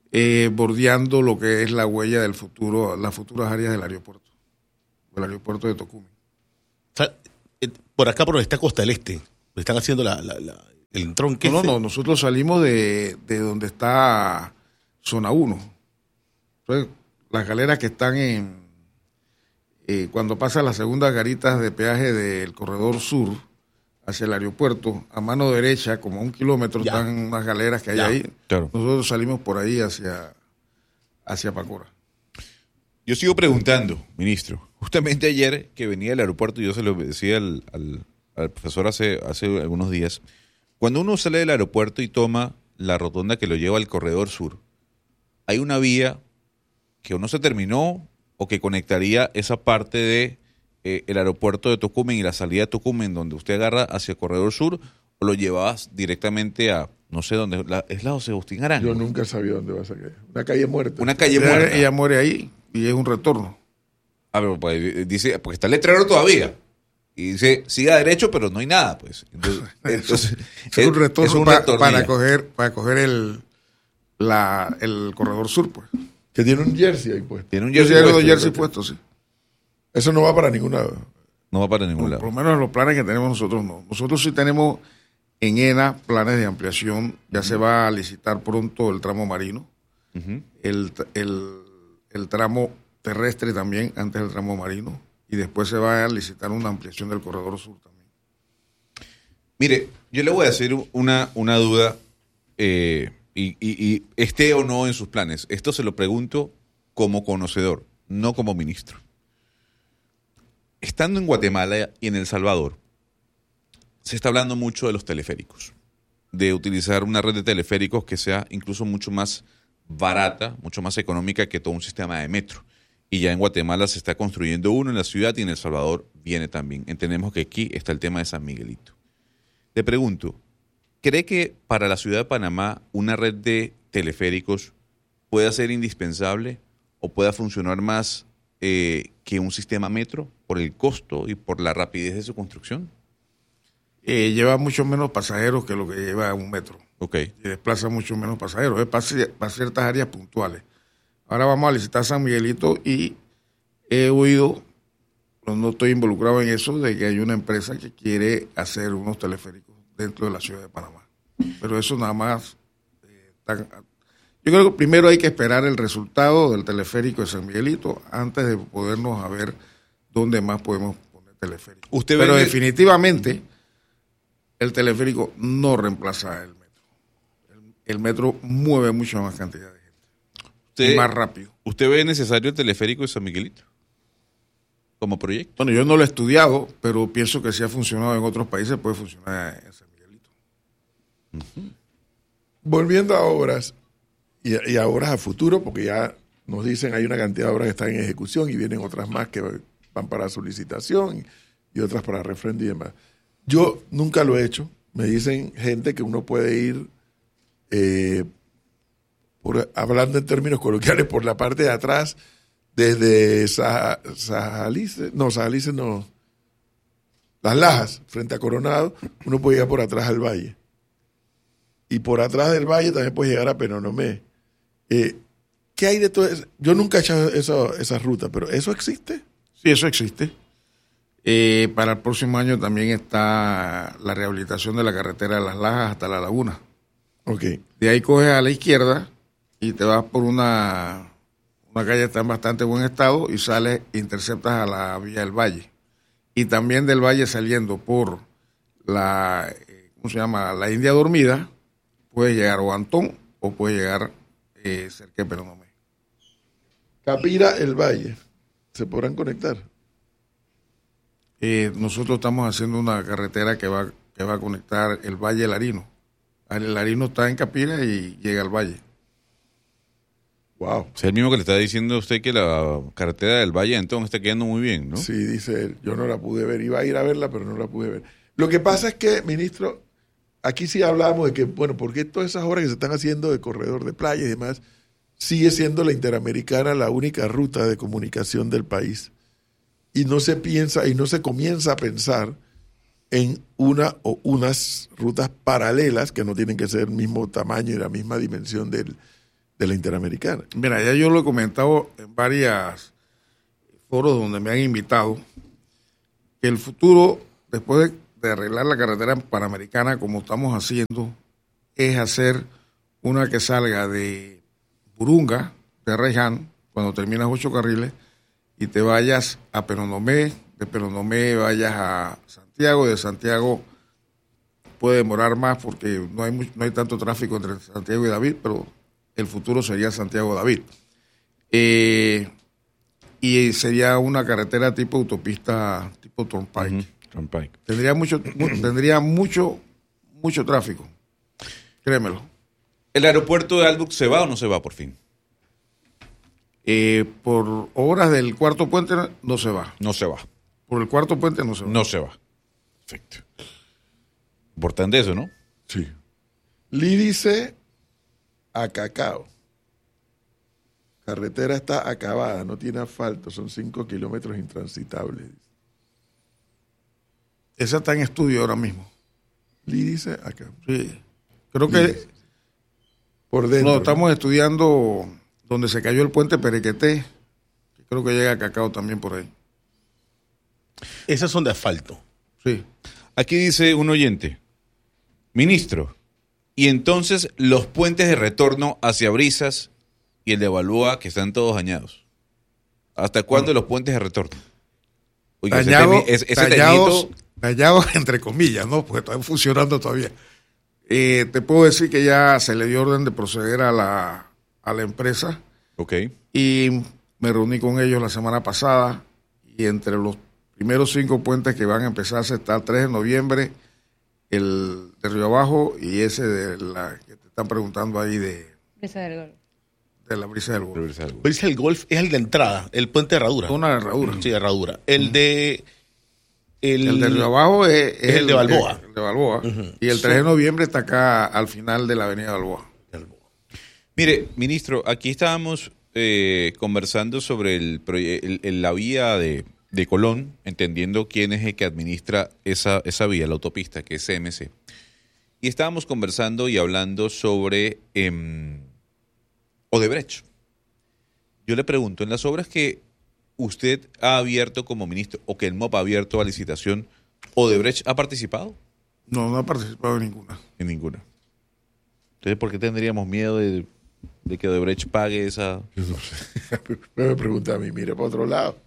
eh, bordeando lo que es la huella del futuro, las futuras áreas del aeropuerto, del aeropuerto de Tocumen. O sea, eh, por acá por donde está Costa del Este, donde están haciendo la, la, la, el entronque. No, no, no, nosotros salimos de, de donde está Zona uno. Entonces, las galeras que están en, eh, cuando pasan las segundas garitas de peaje del corredor sur hacia el aeropuerto, a mano derecha, como a un kilómetro, Ya. están unas galeras que hay Ya. ahí. Claro. Nosotros salimos por ahí hacia, hacia Pacora. Yo sigo preguntando, ministro. Justamente ayer que venía del aeropuerto, yo se lo decía al, al, al profesor hace, hace algunos días, cuando uno sale del aeropuerto y toma la rotonda que lo lleva al corredor sur, hay una vía que o no se terminó o que conectaría esa parte de eh, el aeropuerto de Tocumen y la salida de Tocumen, donde usted agarra hacia el corredor sur, o lo llevabas directamente a, no sé dónde, la, es la José Agustín Arango. Yo nunca sabía dónde va a sacar. Una calle muerta. Una calle Ella, muerta. ella muere ahí y es un retorno. Ah, pero pues, dice, porque está el letrero todavía. Y dice, siga derecho, pero no hay nada, pues. Entonces, entonces, Es un retorno es un pa- retornillo. para coger, para coger el, la, el corredor sur, pues. Que tiene un jersey ahí puesto. Tiene un Yo jersey llevo puesto. los jersey puestos, sí. Eso no va para ningún lado. No va para ningún Por lado. lo menos en los planes que tenemos nosotros no. Nosotros sí tenemos en E N A planes de ampliación. Ya se va a licitar pronto el tramo marino, Ujú. el, el, el tramo terrestre también, antes del tramo marino, y después se va a licitar una ampliación del corredor sur también. Mire, yo le voy a hacer una, una duda, eh, y, y, y esté o no en sus planes. Esto se lo pregunto como conocedor, no como ministro. Estando en Guatemala y en El Salvador, se está hablando mucho de los teleféricos, de utilizar una red de teleféricos que sea incluso mucho más barata, mucho más económica que todo un sistema de metro. Y ya en Guatemala se está construyendo uno en la ciudad y en El Salvador viene también. Entendemos que aquí está el tema de San Miguelito. Le pregunto, ¿cree que para la ciudad de Panamá una red de teleféricos pueda ser indispensable o pueda funcionar más eh, que un sistema metro por el costo y por la rapidez de su construcción? Eh, lleva mucho menos pasajeros que lo que lleva un metro. Ok. Y desplaza mucho menos pasajeros. Es para, ci- para ciertas áreas puntuales. Ahora vamos a licitar San Miguelito y he oído, pero no estoy involucrado en eso, de que hay una empresa que quiere hacer unos teleféricos dentro de la ciudad de Panamá. Pero eso nada más... eh, tan- yo creo que primero hay que esperar el resultado del teleférico de San Miguelito antes de podernos a ver dónde más podemos poner teleféricos. Usted Pero ve- definitivamente el teleférico no reemplaza el metro. El, el metro mueve mucho más cantidad de gente. ¿Usted, Y más rápido. ¿Usted ve necesario el teleférico de San Miguelito como proyecto? Bueno, yo no lo he estudiado, pero pienso que si ha funcionado en otros países, puede funcionar en San Miguelito. Volviendo a obras y, y a obras a futuro, porque ya nos dicen hay una cantidad de obras que están en ejecución y vienen otras más que van para solicitación y otras para refrendo y demás. Yo nunca lo he hecho. Me dicen gente que uno puede ir, eh, por, hablando en términos coloquiales, por la parte de atrás, desde Sa- Sajalice, no, Sajalice no, Las Lajas, frente a Coronado, uno puede llegar por atrás al valle. Y por atrás del valle también puede llegar a Penonomé. Eh, ¿Qué hay de todo eso? Yo nunca he echado eso, esa ruta, pero ¿eso existe? Sí, eso existe. Eh, para el próximo año también está la rehabilitación de la carretera de Las Lajas hasta la laguna. Ok. De ahí coges a la izquierda y te vas por una, una calle que está en bastante buen estado y sales, interceptas a la Villa del Valle. Y también del Valle saliendo por la, eh, ¿cómo se llama? La India Dormida, puedes llegar a Antón o puedes llegar eh, cerca de Penonomé. Capira, el valle. ¿Se podrán conectar? Eh, nosotros estamos haciendo una carretera que va, que va a conectar el Valle del Arino. El Arino está en Capira y llega al Valle. Wow. Es el mismo que le está diciendo a usted que la carretera del Valle entonces está quedando muy bien, ¿no? Sí, dice él. Yo no la pude ver. Iba a ir a verla, pero no la pude ver. Lo que pasa es que, ministro, aquí sí hablábamos de que, bueno, ¿por qué todas esas obras que se están haciendo de corredor de playa y demás sigue siendo la Interamericana la única ruta de comunicación del país? Y no se piensa y no se comienza a pensar en una o unas rutas paralelas que no tienen que ser el mismo tamaño y la misma dimensión del, de la Interamericana. Mira, ya yo lo he comentado en varios foros donde me han invitado, que el futuro, después de, de arreglar la carretera panamericana como estamos haciendo, es hacer una que salga de Burunga, de Reján, cuando terminas ocho carriles, y te vayas a Peronomé, de Peronomé vayas a Santiago, de Santiago puede demorar más porque no hay, mucho, no hay tanto tráfico entre Santiago y David, pero el futuro sería Santiago-David. Eh, y sería una carretera tipo autopista, tipo Turnpike. Uh-huh. Turnpike. Tendría mucho, mu- tendría mucho, mucho tráfico. Créemelo. ¿El aeropuerto de Albrook se va o no se va por fin? Eh, por obras del cuarto puente no se va. No se va. Por el cuarto puente no se va. No se va. Perfecto. Importante eso, ¿no? Sí. Lídice a Cacao. Carretera está acabada, no tiene asfalto, son cinco kilómetros intransitables. Esa está en estudio ahora mismo. Lídice acá. Sí. Creo que Lídice. Por dentro. no, estamos estudiando donde se cayó el puente Perequeté. Que creo que llega a Cacao también por ahí. Esas son de asfalto. Sí. Aquí dice un oyente, ministro, y entonces los puentes de retorno hacia Brisas y el de Balboa, que están todos dañados. ¿Hasta cuándo los puentes de retorno? Oiga, ese Dañado- teni- ese- ese dañados, teñito- dañados entre comillas, ¿no? Porque están funcionando todavía. Eh, te puedo decir que ya se le dio orden de proceder a la, a la empresa Ok. y me reuní con ellos la semana pasada y entre los primeros cinco puentes que van a empezarse está el tres de noviembre, el de Río Abajo y ese de la que te están preguntando ahí de, Brisa del Gol. de la brisa del Golfo. Pero dice el Golf es el de entrada, el puente de herradura. Una herradura. Sí, de herradura. El de... El, El de Río Abajo es, es es el de Balboa. El, de Balboa. Ujú. Y el tres de noviembre está acá al final de la avenida Balboa. Mire, ministro, aquí estábamos eh, conversando sobre el, proye- el- el- la vía de, de Colón, entendiendo quién es el que administra esa, esa vía, la autopista, que es C M C. Y estábamos conversando y hablando sobre em, Odebrecht. Yo le pregunto, en las obras que usted ha abierto como ministro o que el M O P ha abierto a licitación, ¿Odebrecht ha participado? No, no ha participado en ninguna. En ninguna. Entonces, ¿por qué tendríamos miedo de, de que Odebrecht pague esa...? Yo no sé. Me pregunta a mí, mire para otro lado.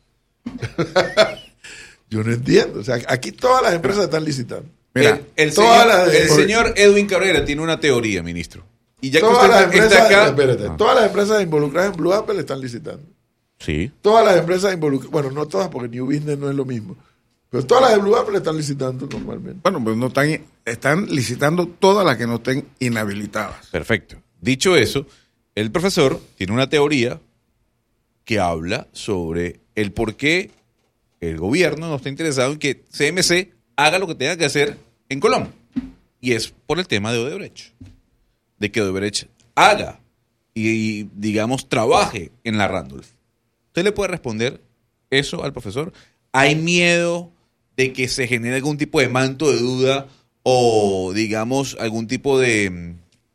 Yo no entiendo. O sea, aquí todas las empresas están licitando. Mira, el, el todas señor, las- el por- señor Edwin Cabrera tiene una teoría, ministro. Y ya que Todas usted las está, empresas, está acá... espérate, Ah. todas las empresas involucradas en Blue Apple están licitando. Sí. Todas las empresas involucradas, bueno, no todas porque New Business no es lo mismo, pero todas las de Blue Apple están licitando normalmente. Bueno, pues no están, están licitando todas las que no estén inhabilitadas. Perfecto. Dicho eso, el profesor tiene una teoría que habla sobre el por qué el gobierno no está interesado en que C M C haga lo que tenga que hacer en Colón. Y es por el tema de Odebrecht. De que Odebrecht haga y, y, digamos, trabaje en la Randolph. ¿Usted le puede responder eso al profesor? ¿Hay miedo de que se genere algún tipo de manto de duda o, digamos, algún tipo de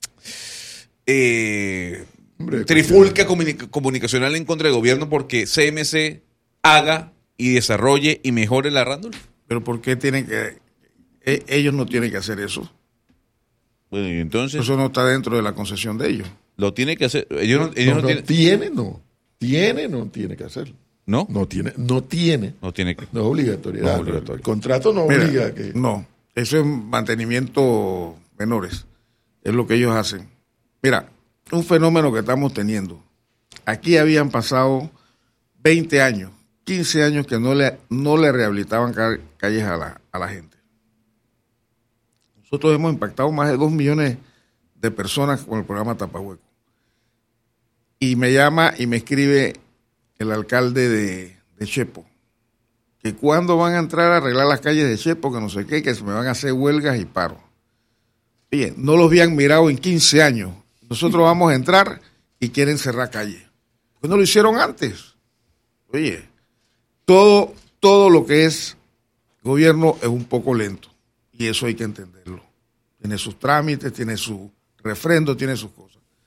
eh, Hombre, trifulca comuni- comunicacional en contra del gobierno porque C M C haga y desarrolle y mejore la Randolph? Pero ¿por qué tienen que...? e- ellos no tienen que hacer eso. Bueno, y entonces Eso no está dentro de la concesión de ellos. lo tiene que hacer. Ellos no, ellos no, no no tienen. tiene, no. Tiene, no tiene que hacerlo. ¿No? No tiene, no tiene. No tiene que. No es obligatoriedad. No es obligatorio. El contrato no Mira, obliga a que... No, eso es mantenimiento menores. Es lo que ellos hacen. Mira, un fenómeno que estamos teniendo. Aquí habían pasado veinte años, quince años que no le, no le rehabilitaban ca- calles a la, a la gente. Nosotros hemos impactado más de dos millones de personas con el programa Tapahueco. Y me llama y me escribe el alcalde de, de Chepo, que cuando van a entrar a arreglar las calles de Chepo, que no sé qué, que se me van a hacer huelgas y paros. Oye, no los habían mirado en quince años. Nosotros vamos a entrar y quieren cerrar calles. ¿Por qué no lo hicieron antes? Oye, todo, todo lo que es gobierno es un poco lento. Y eso hay que entenderlo. Tiene sus trámites, tiene su refrendo, tiene sus cosas.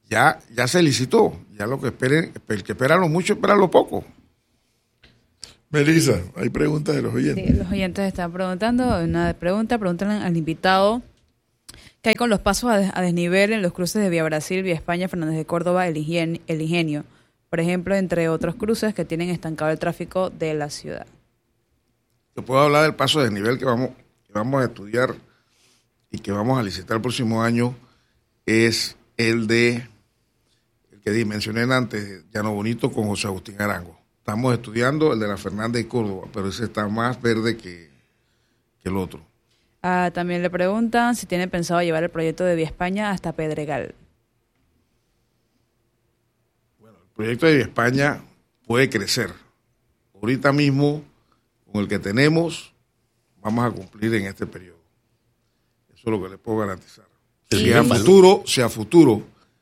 ya, ya se licitó. Ya lo que esperen, el que espera lo mucho, espera lo poco. Melissa, hay preguntas de los oyentes. Sí, los oyentes están preguntando, una pregunta, preguntan al invitado qué hay con los pasos a, a desnivel en los cruces de Vía Brasil, Vía España, Fernández de Córdoba, El Ingenio, El Ingenio, por ejemplo, entre otros cruces que tienen estancado el tráfico de la ciudad. Yo puedo hablar del paso de desnivel que vamos, que vamos a estudiar y que vamos a licitar el próximo año, es el de, el que mencioné antes, Llano Bonito con José Agustín Arango. Estamos estudiando el de la Fernández de Córdoba, pero ese está más verde que, que el otro. Ah, también le preguntan si tiene pensado llevar el proyecto de Vía España hasta Pedregal. Bueno, el proyecto de Vía España puede crecer. Ahorita mismo, con el que tenemos, vamos a cumplir en este periodo. Eso es lo que les puedo garantizar. Si a futuro, si a futuro,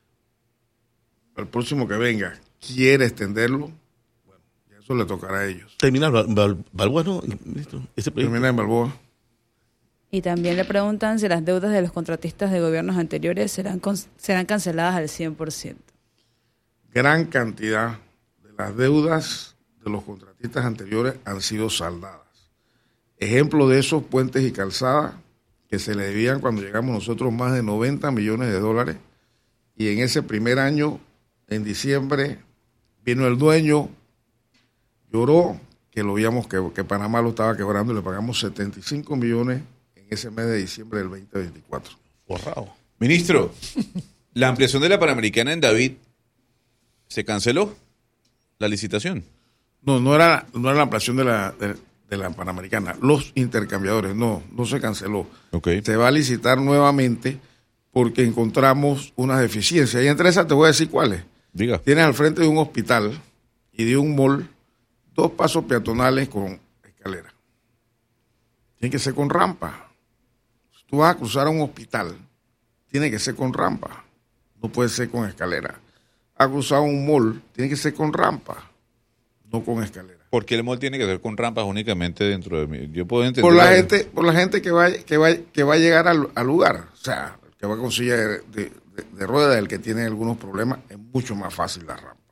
el próximo que venga quiere extenderlo, eso le tocará a ellos. Terminar Balboa, ¿no? Ese Termina en Balboa. Y también le preguntan si las deudas de los contratistas de gobiernos anteriores serán, serán canceladas al cien por ciento. Gran cantidad de las deudas de los contratistas anteriores han sido saldadas. Ejemplo de esos puentes y calzadas que se le debían cuando llegamos nosotros más de noventa millones de dólares. Y en ese primer año, en diciembre, vino el dueño, lloró que lo veíamos que, que Panamá lo estaba quebrando y le pagamos setenta y cinco millones en ese mes de diciembre del veinte veinticuatro. Borrado. Ministro, la ampliación de la Panamericana en David, ¿se canceló la licitación? No, no era, no era la ampliación de la, de, de la Panamericana. Los intercambiadores, no, no se canceló. Okay. Se va a licitar nuevamente porque encontramos unas deficiencias. Y entre esas te voy a decir cuáles. Diga. Tienes al frente de un hospital y de un mall dos pasos peatonales con escalera. Tiene que ser con rampa. Si tú vas a cruzar a un hospital, tiene que ser con rampa. No puede ser con escalera. A cruzar un mall, tiene que ser con rampa, no con escalera. Porque el mall tiene que ser con rampas únicamente dentro de mí. Yo puedo entender. Por la gente, por la gente que va, que va, que va a llegar al, al lugar. O sea, el que va con silla de, de, de, de ruedas, el que tiene algunos problemas, es mucho más fácil la rampa.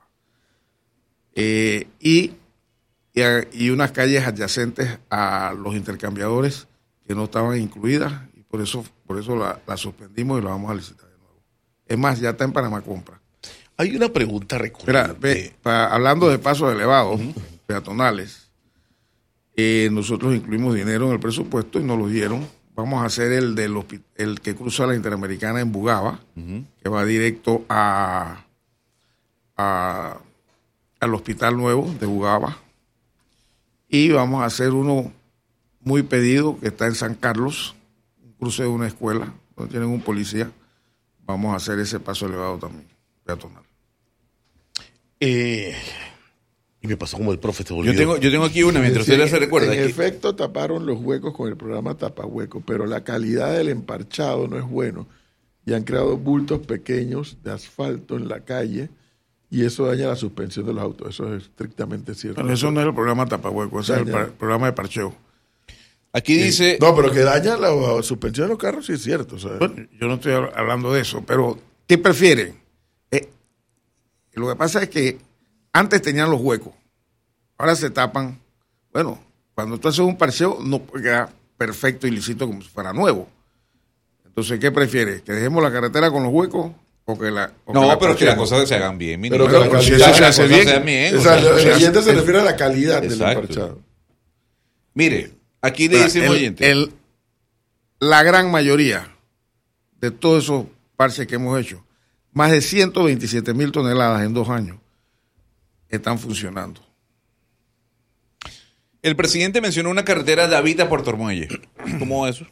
Eh, y Y, a, y unas calles adyacentes a los intercambiadores que no estaban incluidas y por eso por eso la, la suspendimos y la vamos a licitar de nuevo. Es más, ya está en Panamá Compra. Hay una pregunta recurrente. Espera, ve, pa, hablando de pasos elevados, uh-huh. peatonales, eh, nosotros incluimos dinero en el presupuesto y nos lo dieron. Vamos a hacer el del el que cruza la Interamericana en Bugaba, uh-huh. que va directo a, a al Hospital Nuevo de Bugaba. Y vamos a hacer uno muy pedido que está en San Carlos, un cruce de una escuela, donde tienen un policía. Vamos a hacer ese paso elevado también, peatonal. Eh, y me pasó como el profe se volvió. Yo tengo, yo tengo aquí una, mientras Sí, usted se recuerda. En que... efecto, taparon los huecos con el programa Tapahueco, pero la calidad del emparchado no es bueno. Y han creado bultos pequeños de asfalto en la calle, y eso daña la suspensión de los autos. Eso es estrictamente cierto. Pero eso no es el programa Tapahueco, ese daña. Es el par- programa de parcheo. Aquí sí. dice... No, pero que daña la, la suspensión de los carros, sí es cierto. ¿Sabes? Bueno, yo no estoy hablando de eso, pero ¿qué prefieren? Eh, lo que pasa es que antes tenían los huecos, ahora se tapan. Bueno, cuando tú haces un parcheo no queda perfecto y lícito como si fuera nuevo. Entonces, ¿qué prefieres? ¿Que dejemos la carretera con los huecos? O que la, o no, que la pero que las cosas se hagan bien. Pero que la calidad se hace bien. bien. O sea, o sea, el oyente se, se refiere a la calidad exacto. del emparchado. Mire, aquí le dice el, oyente. El, la gran mayoría de todos esos parches que hemos hecho, más de ciento veintisiete mil toneladas en dos años, están funcionando. El presidente mencionó una carretera David a Puerto Armuelle. ¿Cómo es eso?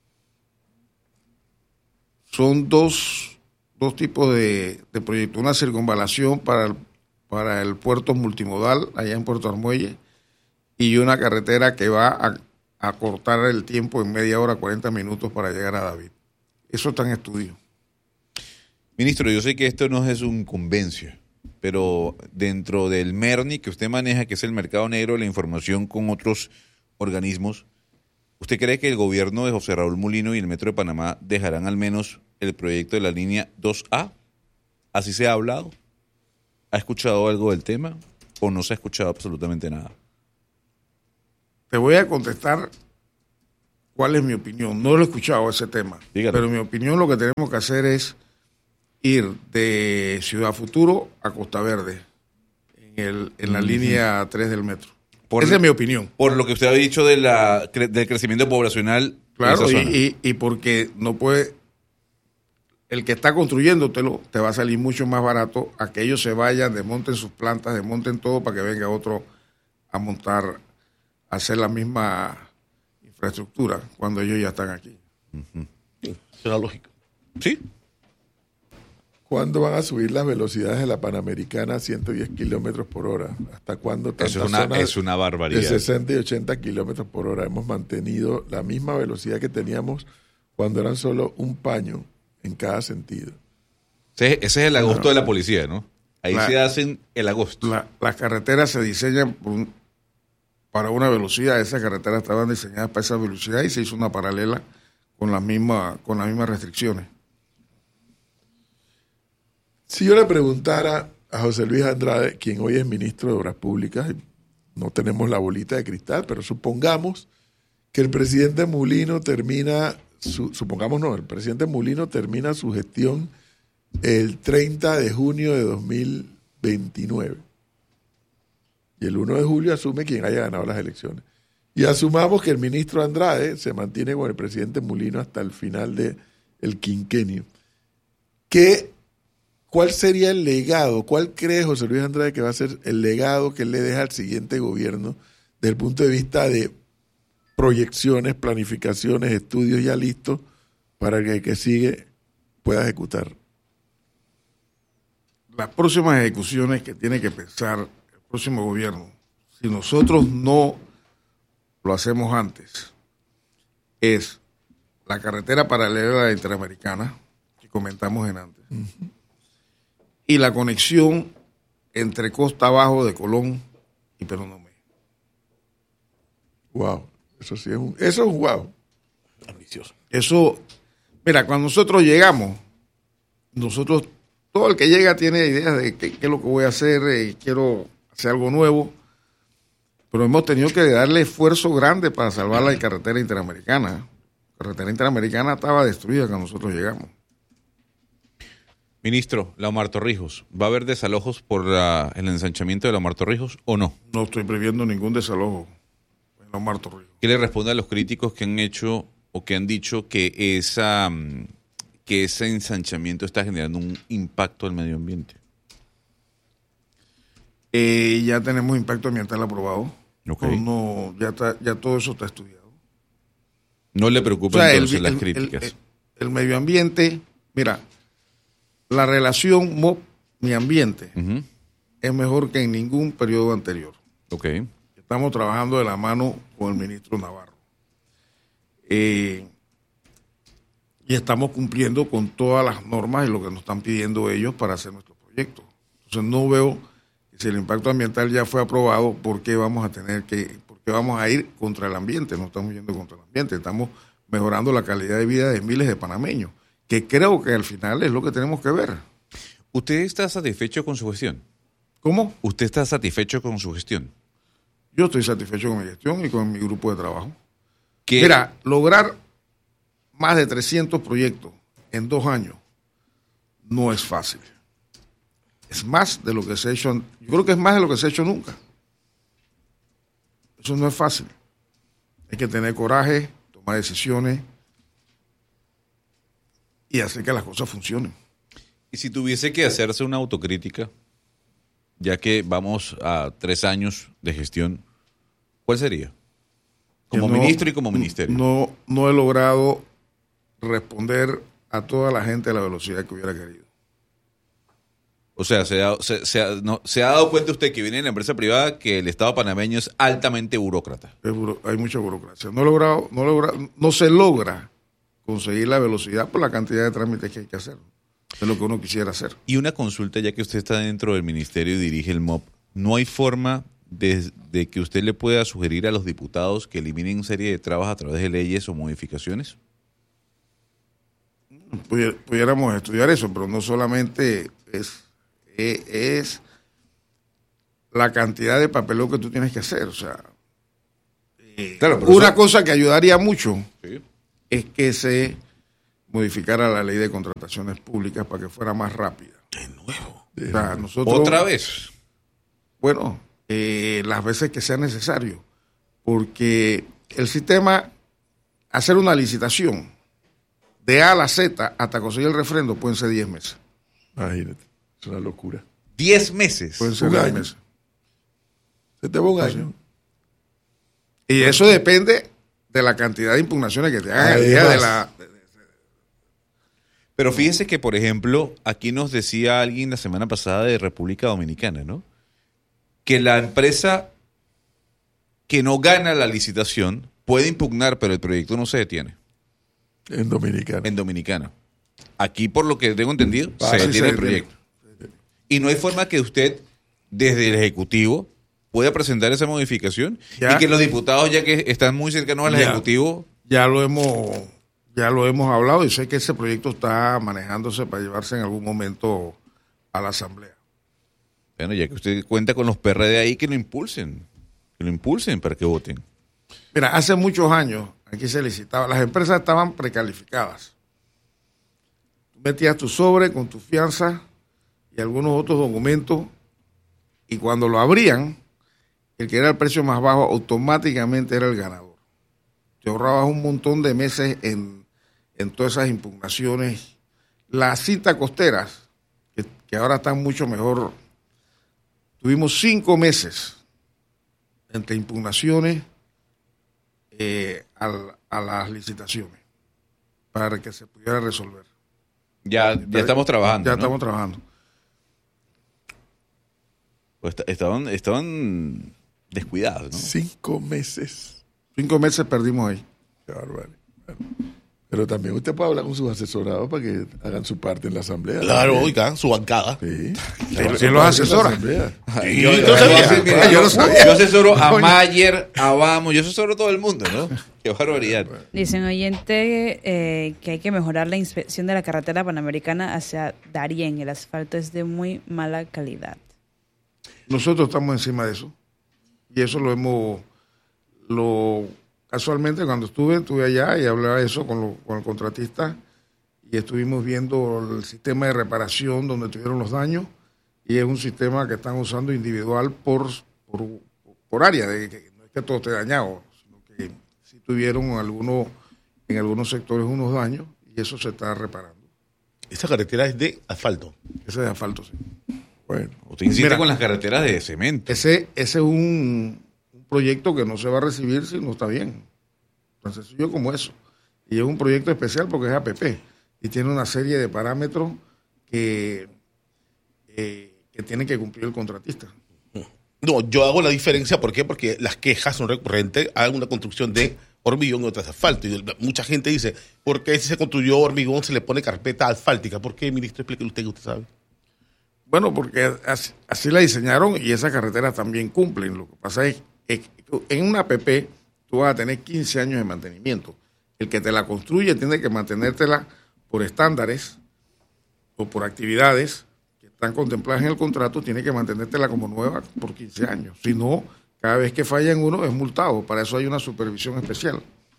Son dos... dos tipos de, de proyectos, una circunvalación para el, para el puerto multimodal allá en Puerto Armuelle y una carretera que va a, a cortar el tiempo en media hora, cuarenta minutos para llegar a David. Eso está en estudio. Ministro, yo sé que esto no es un convencio, pero dentro del MERNI que usted maneja, que es el mercado negro de la información con otros organismos, ¿usted cree que el gobierno de José Raúl Mulino y el Metro de Panamá dejarán al menos el proyecto de la línea dos A? ¿Así se ha hablado? ¿Ha escuchado algo del tema o no se ha escuchado absolutamente nada? Te voy a contestar cuál es mi opinión. No lo he escuchado ese tema. Dígalo. Pero mi opinión, lo que tenemos que hacer es ir de Ciudad Futuro a Costa Verde, en, el, en la uh-huh. línea tres del metro. Por, Esa es mi opinión. Por lo que usted ha dicho de la, del crecimiento poblacional. Claro, y, y, y porque no puede... El que está construyéndotelo te va a salir mucho más barato a que ellos se vayan, desmonten sus plantas, desmonten todo para que venga otro a montar, a hacer la misma infraestructura cuando ellos ya están aquí. Uh-huh. Sí, será lógico. Sí. ¿Cuándo van a subir las velocidades de la Panamericana a ciento diez kilómetros por hora? ¿Hasta cuándo? Eso es una, es una barbaridad. De sesenta y ochenta kilómetros por hora. Hemos mantenido la misma velocidad que teníamos cuando eran solo un paño en cada sentido. Ese, ese es el agosto no, de la policía, ¿no? Ahí la, se hacen el agosto. La, las carreteras se diseñan por un, para una velocidad. Esas carreteras estaban diseñadas para esa velocidad y se hizo una paralela con las mismas, con las mismas restricciones. Si yo le preguntara a José Luis Andrade, quien hoy es ministro de Obras Públicas, no tenemos la bolita de cristal, pero supongamos que el presidente Mulino termina, su, supongamos no, el presidente Mulino termina su gestión el treinta de junio de dos mil veintinueve. Y el uno de julio asume quien haya ganado las elecciones. Y asumamos que el ministro Andrade se mantiene con el presidente Mulino hasta el final del quinquenio. ¿Qué ¿Cuál sería el legado? ¿Cuál cree José Luis Andrade que va a ser el legado que él le deja al siguiente gobierno desde el punto de vista de proyecciones, planificaciones, estudios ya listos para que el que sigue pueda ejecutar? Las próximas ejecuciones que tiene que pensar el próximo gobierno, si nosotros no lo hacemos antes, es la carretera paralela a la Interamericana, que comentamos en antes. Uh-huh. Y la conexión entre Costa Abajo de Colón y Peronomé. Wow, eso sí es un, eso es un wow. Ambicioso. Eso, mira, cuando nosotros llegamos, nosotros, todo el que llega tiene ideas de qué, qué es lo que voy a hacer, eh, quiero hacer algo nuevo, pero hemos tenido que darle esfuerzo grande para salvar la carretera interamericana. La carretera interamericana estaba destruida cuando nosotros llegamos. Ministro, la Omar Torrijos, ¿va a haber desalojos por la, el ensanchamiento de la Omar Torrijos o no? No estoy previendo ningún desalojo en la Omar Torrijos. ¿Qué le responde a los críticos que han hecho o que han dicho que esa que ese ensanchamiento está generando un impacto al medio ambiente? Eh, ya tenemos impacto ambiental aprobado. Okay. No, ya, está, ya todo eso está estudiado. ¿No le preocupan o sea, entonces el, las el, críticas? El, el, el medio ambiente, mira, la relación M O P-mi ambiente uh-huh. es mejor que en ningún periodo anterior. Okay. Estamos trabajando de la mano con el ministro Navarro. Eh, y estamos cumpliendo con todas las normas y lo que nos están pidiendo ellos para hacer nuestro proyecto. Entonces no veo que si el impacto ambiental ya fue aprobado, ¿por qué vamos a tener que, por qué vamos a ir contra el ambiente? No estamos yendo contra el ambiente, estamos mejorando la calidad de vida de miles de panameños, que creo que al final es lo que tenemos que ver. ¿Usted está satisfecho con su gestión? ¿Cómo? ¿Usted está satisfecho con su gestión? Yo estoy satisfecho con mi gestión y con mi grupo de trabajo. ¿Qué? Mira, lograr más de trescientos proyectos en dos años no es fácil. Es más de lo que se ha hecho, yo creo que es más de lo que se ha hecho nunca. Eso no es fácil. Hay que tener coraje, tomar decisiones y hacer que las cosas funcionen. Y si tuviese que hacerse una autocrítica, ya que vamos a tres años de gestión, ¿cuál sería? Como no, ministro y como ministerio. No, no he logrado responder a toda la gente a la velocidad que hubiera querido. O sea, se ha, se, se, ha, no, ¿se ha dado cuenta usted que viene en la empresa privada que el Estado panameño es altamente burócrata? Es buro, hay mucha burocracia. No he logrado, no he logrado, no se logra conseguir la velocidad por la cantidad de trámites que hay que hacer. Es lo que uno quisiera hacer. Y una consulta, ya que usted está dentro del ministerio y dirige el M O P, ¿no hay forma de, de que usted le pueda sugerir a los diputados que eliminen una serie de trabas a través de leyes o modificaciones? Pudiéramos estudiar eso, pero no solamente es, es, es la cantidad de papeleo que tú tienes que hacer. O sea, eh, Claro, pero una eso- cosa que ayudaría mucho Sí. es que se modificara la ley de contrataciones públicas para que fuera más rápida. De nuevo. O sea, nosotros, Otra vez. bueno, eh, las veces que sea necesario, porque el sistema, hacer una licitación de A a la Z hasta conseguir el refrendo pueden ser diez meses. Imagínate, es una locura. Diez meses. Pueden ser Un diez año. meses. Se te va un año. Y eso depende de la cantidad de impugnaciones que te hagan el día de la... Pero fíjese que, por ejemplo, aquí nos decía alguien la semana pasada de República Dominicana, ¿no? Que la empresa que no gana la licitación puede impugnar, pero el proyecto no se detiene En Dominicana. en Dominicana. Aquí, por lo que tengo entendido, Ah, se sí, detiene se el detiene. proyecto. Y no hay forma que usted, desde el Ejecutivo, pueda presentar esa modificación Ya. y que los diputados, ya que están muy cercanos al Ya. Ejecutivo, Ya lo hemos ya lo hemos hablado y sé que ese proyecto está manejándose para llevarse en algún momento a la Asamblea. bueno, ya que usted cuenta con los P R D ahí, que lo impulsen. Que lo impulsen para que voten. Mira, hace muchos años aquí se licitaba, las empresas estaban precalificadas. Tú metías tu sobre con tu fianza y algunos otros documentos y cuando lo abrían, el que era el precio más bajo automáticamente era el ganador. Te ahorrabas un montón de meses en, en todas esas impugnaciones. Las citas costeras, que, que ahora están mucho mejor, tuvimos cinco meses entre impugnaciones eh, al- a las licitaciones para que se pudiera resolver. Ya, ya estamos trabajando. Ya ¿no? estamos trabajando. Pues est- estaban, estaban descuidados, ¿no? Cinco meses. Cinco meses perdimos ahí. Qué barbaridad. Bueno, pero también usted puede hablar con sus asesorados para que hagan su parte en la asamblea. Claro, También. oiga, su bancada. Sí. ¿Quién Hagan los su parte en la asesora? asamblea. Sí, Yo, yo yo- sabía. yo- mira, Ah, yo yo- lo sabía. yo asesoro a Coño. Mayer, a Vamos, yo asesoro a todo el mundo, ¿no? Qué barbaridad. Dice un oyente eh, que hay que mejorar la inspección de la carretera panamericana hacia Darién. El asfalto es de muy mala calidad. Nosotros estamos encima de eso. Y eso lo hemos, lo casualmente cuando estuve, estuve allá y hablaba de eso con, lo- con el contratista y estuvimos viendo el sistema de reparación donde tuvieron los daños y es un sistema que están usando individual por, por, por área, de que no es que todo esté dañado, sino que sí tuvieron algunos, en algunos sectores unos daños y eso se está reparando. Esa carretera es de asfalto. Ese de asfalto, sí. Bueno, Usted insiste Mira. con las carreteras de cemento. Ese, ese es un, un proyecto que no se va a recibir si no está bien. Tan sencillo como eso. Y es un proyecto especial porque es A P P y tiene una serie de parámetros que, eh, que tiene que cumplir el contratista. No, yo hago la diferencia, ¿por qué? Porque las quejas son recurrentes a una construcción de hormigón y otras de asfalto. Y mucha gente dice, ¿por qué si se construyó hormigón se le pone carpeta asfáltica? ¿Por qué, ministro? Explíquele usted que usted sabe. Bueno, porque así, así la diseñaron y esas carreteras también cumplen. Lo que pasa es que en una A P P tú vas a tener quince años de mantenimiento. El que te la construye tiene que mantenértela por estándares o por actividades que están contempladas en el contrato, tiene que mantenértela como nueva por quince años. Si no, cada vez que falla en uno es multado. Para eso hay una supervisión especial.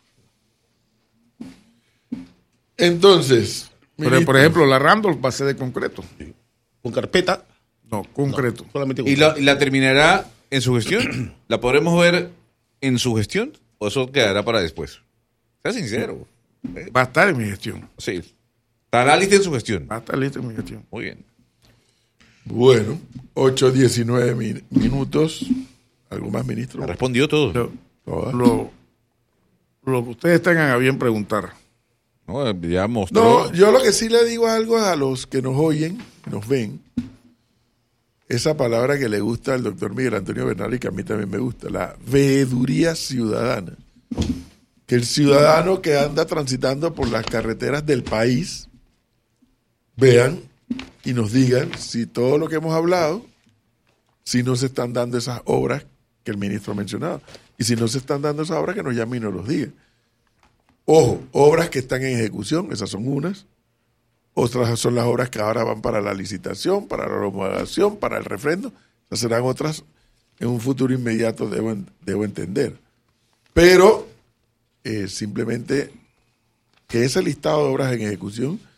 entonces, Pero, ministro, por ejemplo, la Randolph va a ser de concreto. Con carpeta, No, concreto. solamente con ¿Y la, y la terminará en su gestión? ¿La podremos ver en su gestión? ¿O eso quedará para después? Sea sincero. Va a estar en mi gestión. Sí. Estará lista en su gestión. Va a estar listo en mi gestión. Muy bien. bueno, ocho diecinueve min- minutos. ¿Algo más, ministro? Ha respondido todo. Lo, Todas. lo, lo que ustedes tengan a bien preguntar. No, ya mostró. No, yo lo que sí le digo algo a los que nos oyen, nos ven, esa palabra que le gusta al doctor Miguel Antonio Bernal y que a mí también me gusta, la veeduría ciudadana. Que el ciudadano que anda transitando por las carreteras del país vean y nos digan si todo lo que hemos hablado, si no se están dando esas obras que el ministro ha mencionado. Y si no se están dando esas obras, que nos llamen y nos los digan. Ojo, obras que están en ejecución, esas son unas. otras son las obras que ahora van para la licitación, para la homologación, para el refrendo. O sea, serán otras en un futuro inmediato, debo, debo entender. Pero eh, simplemente que ese listado de obras en ejecución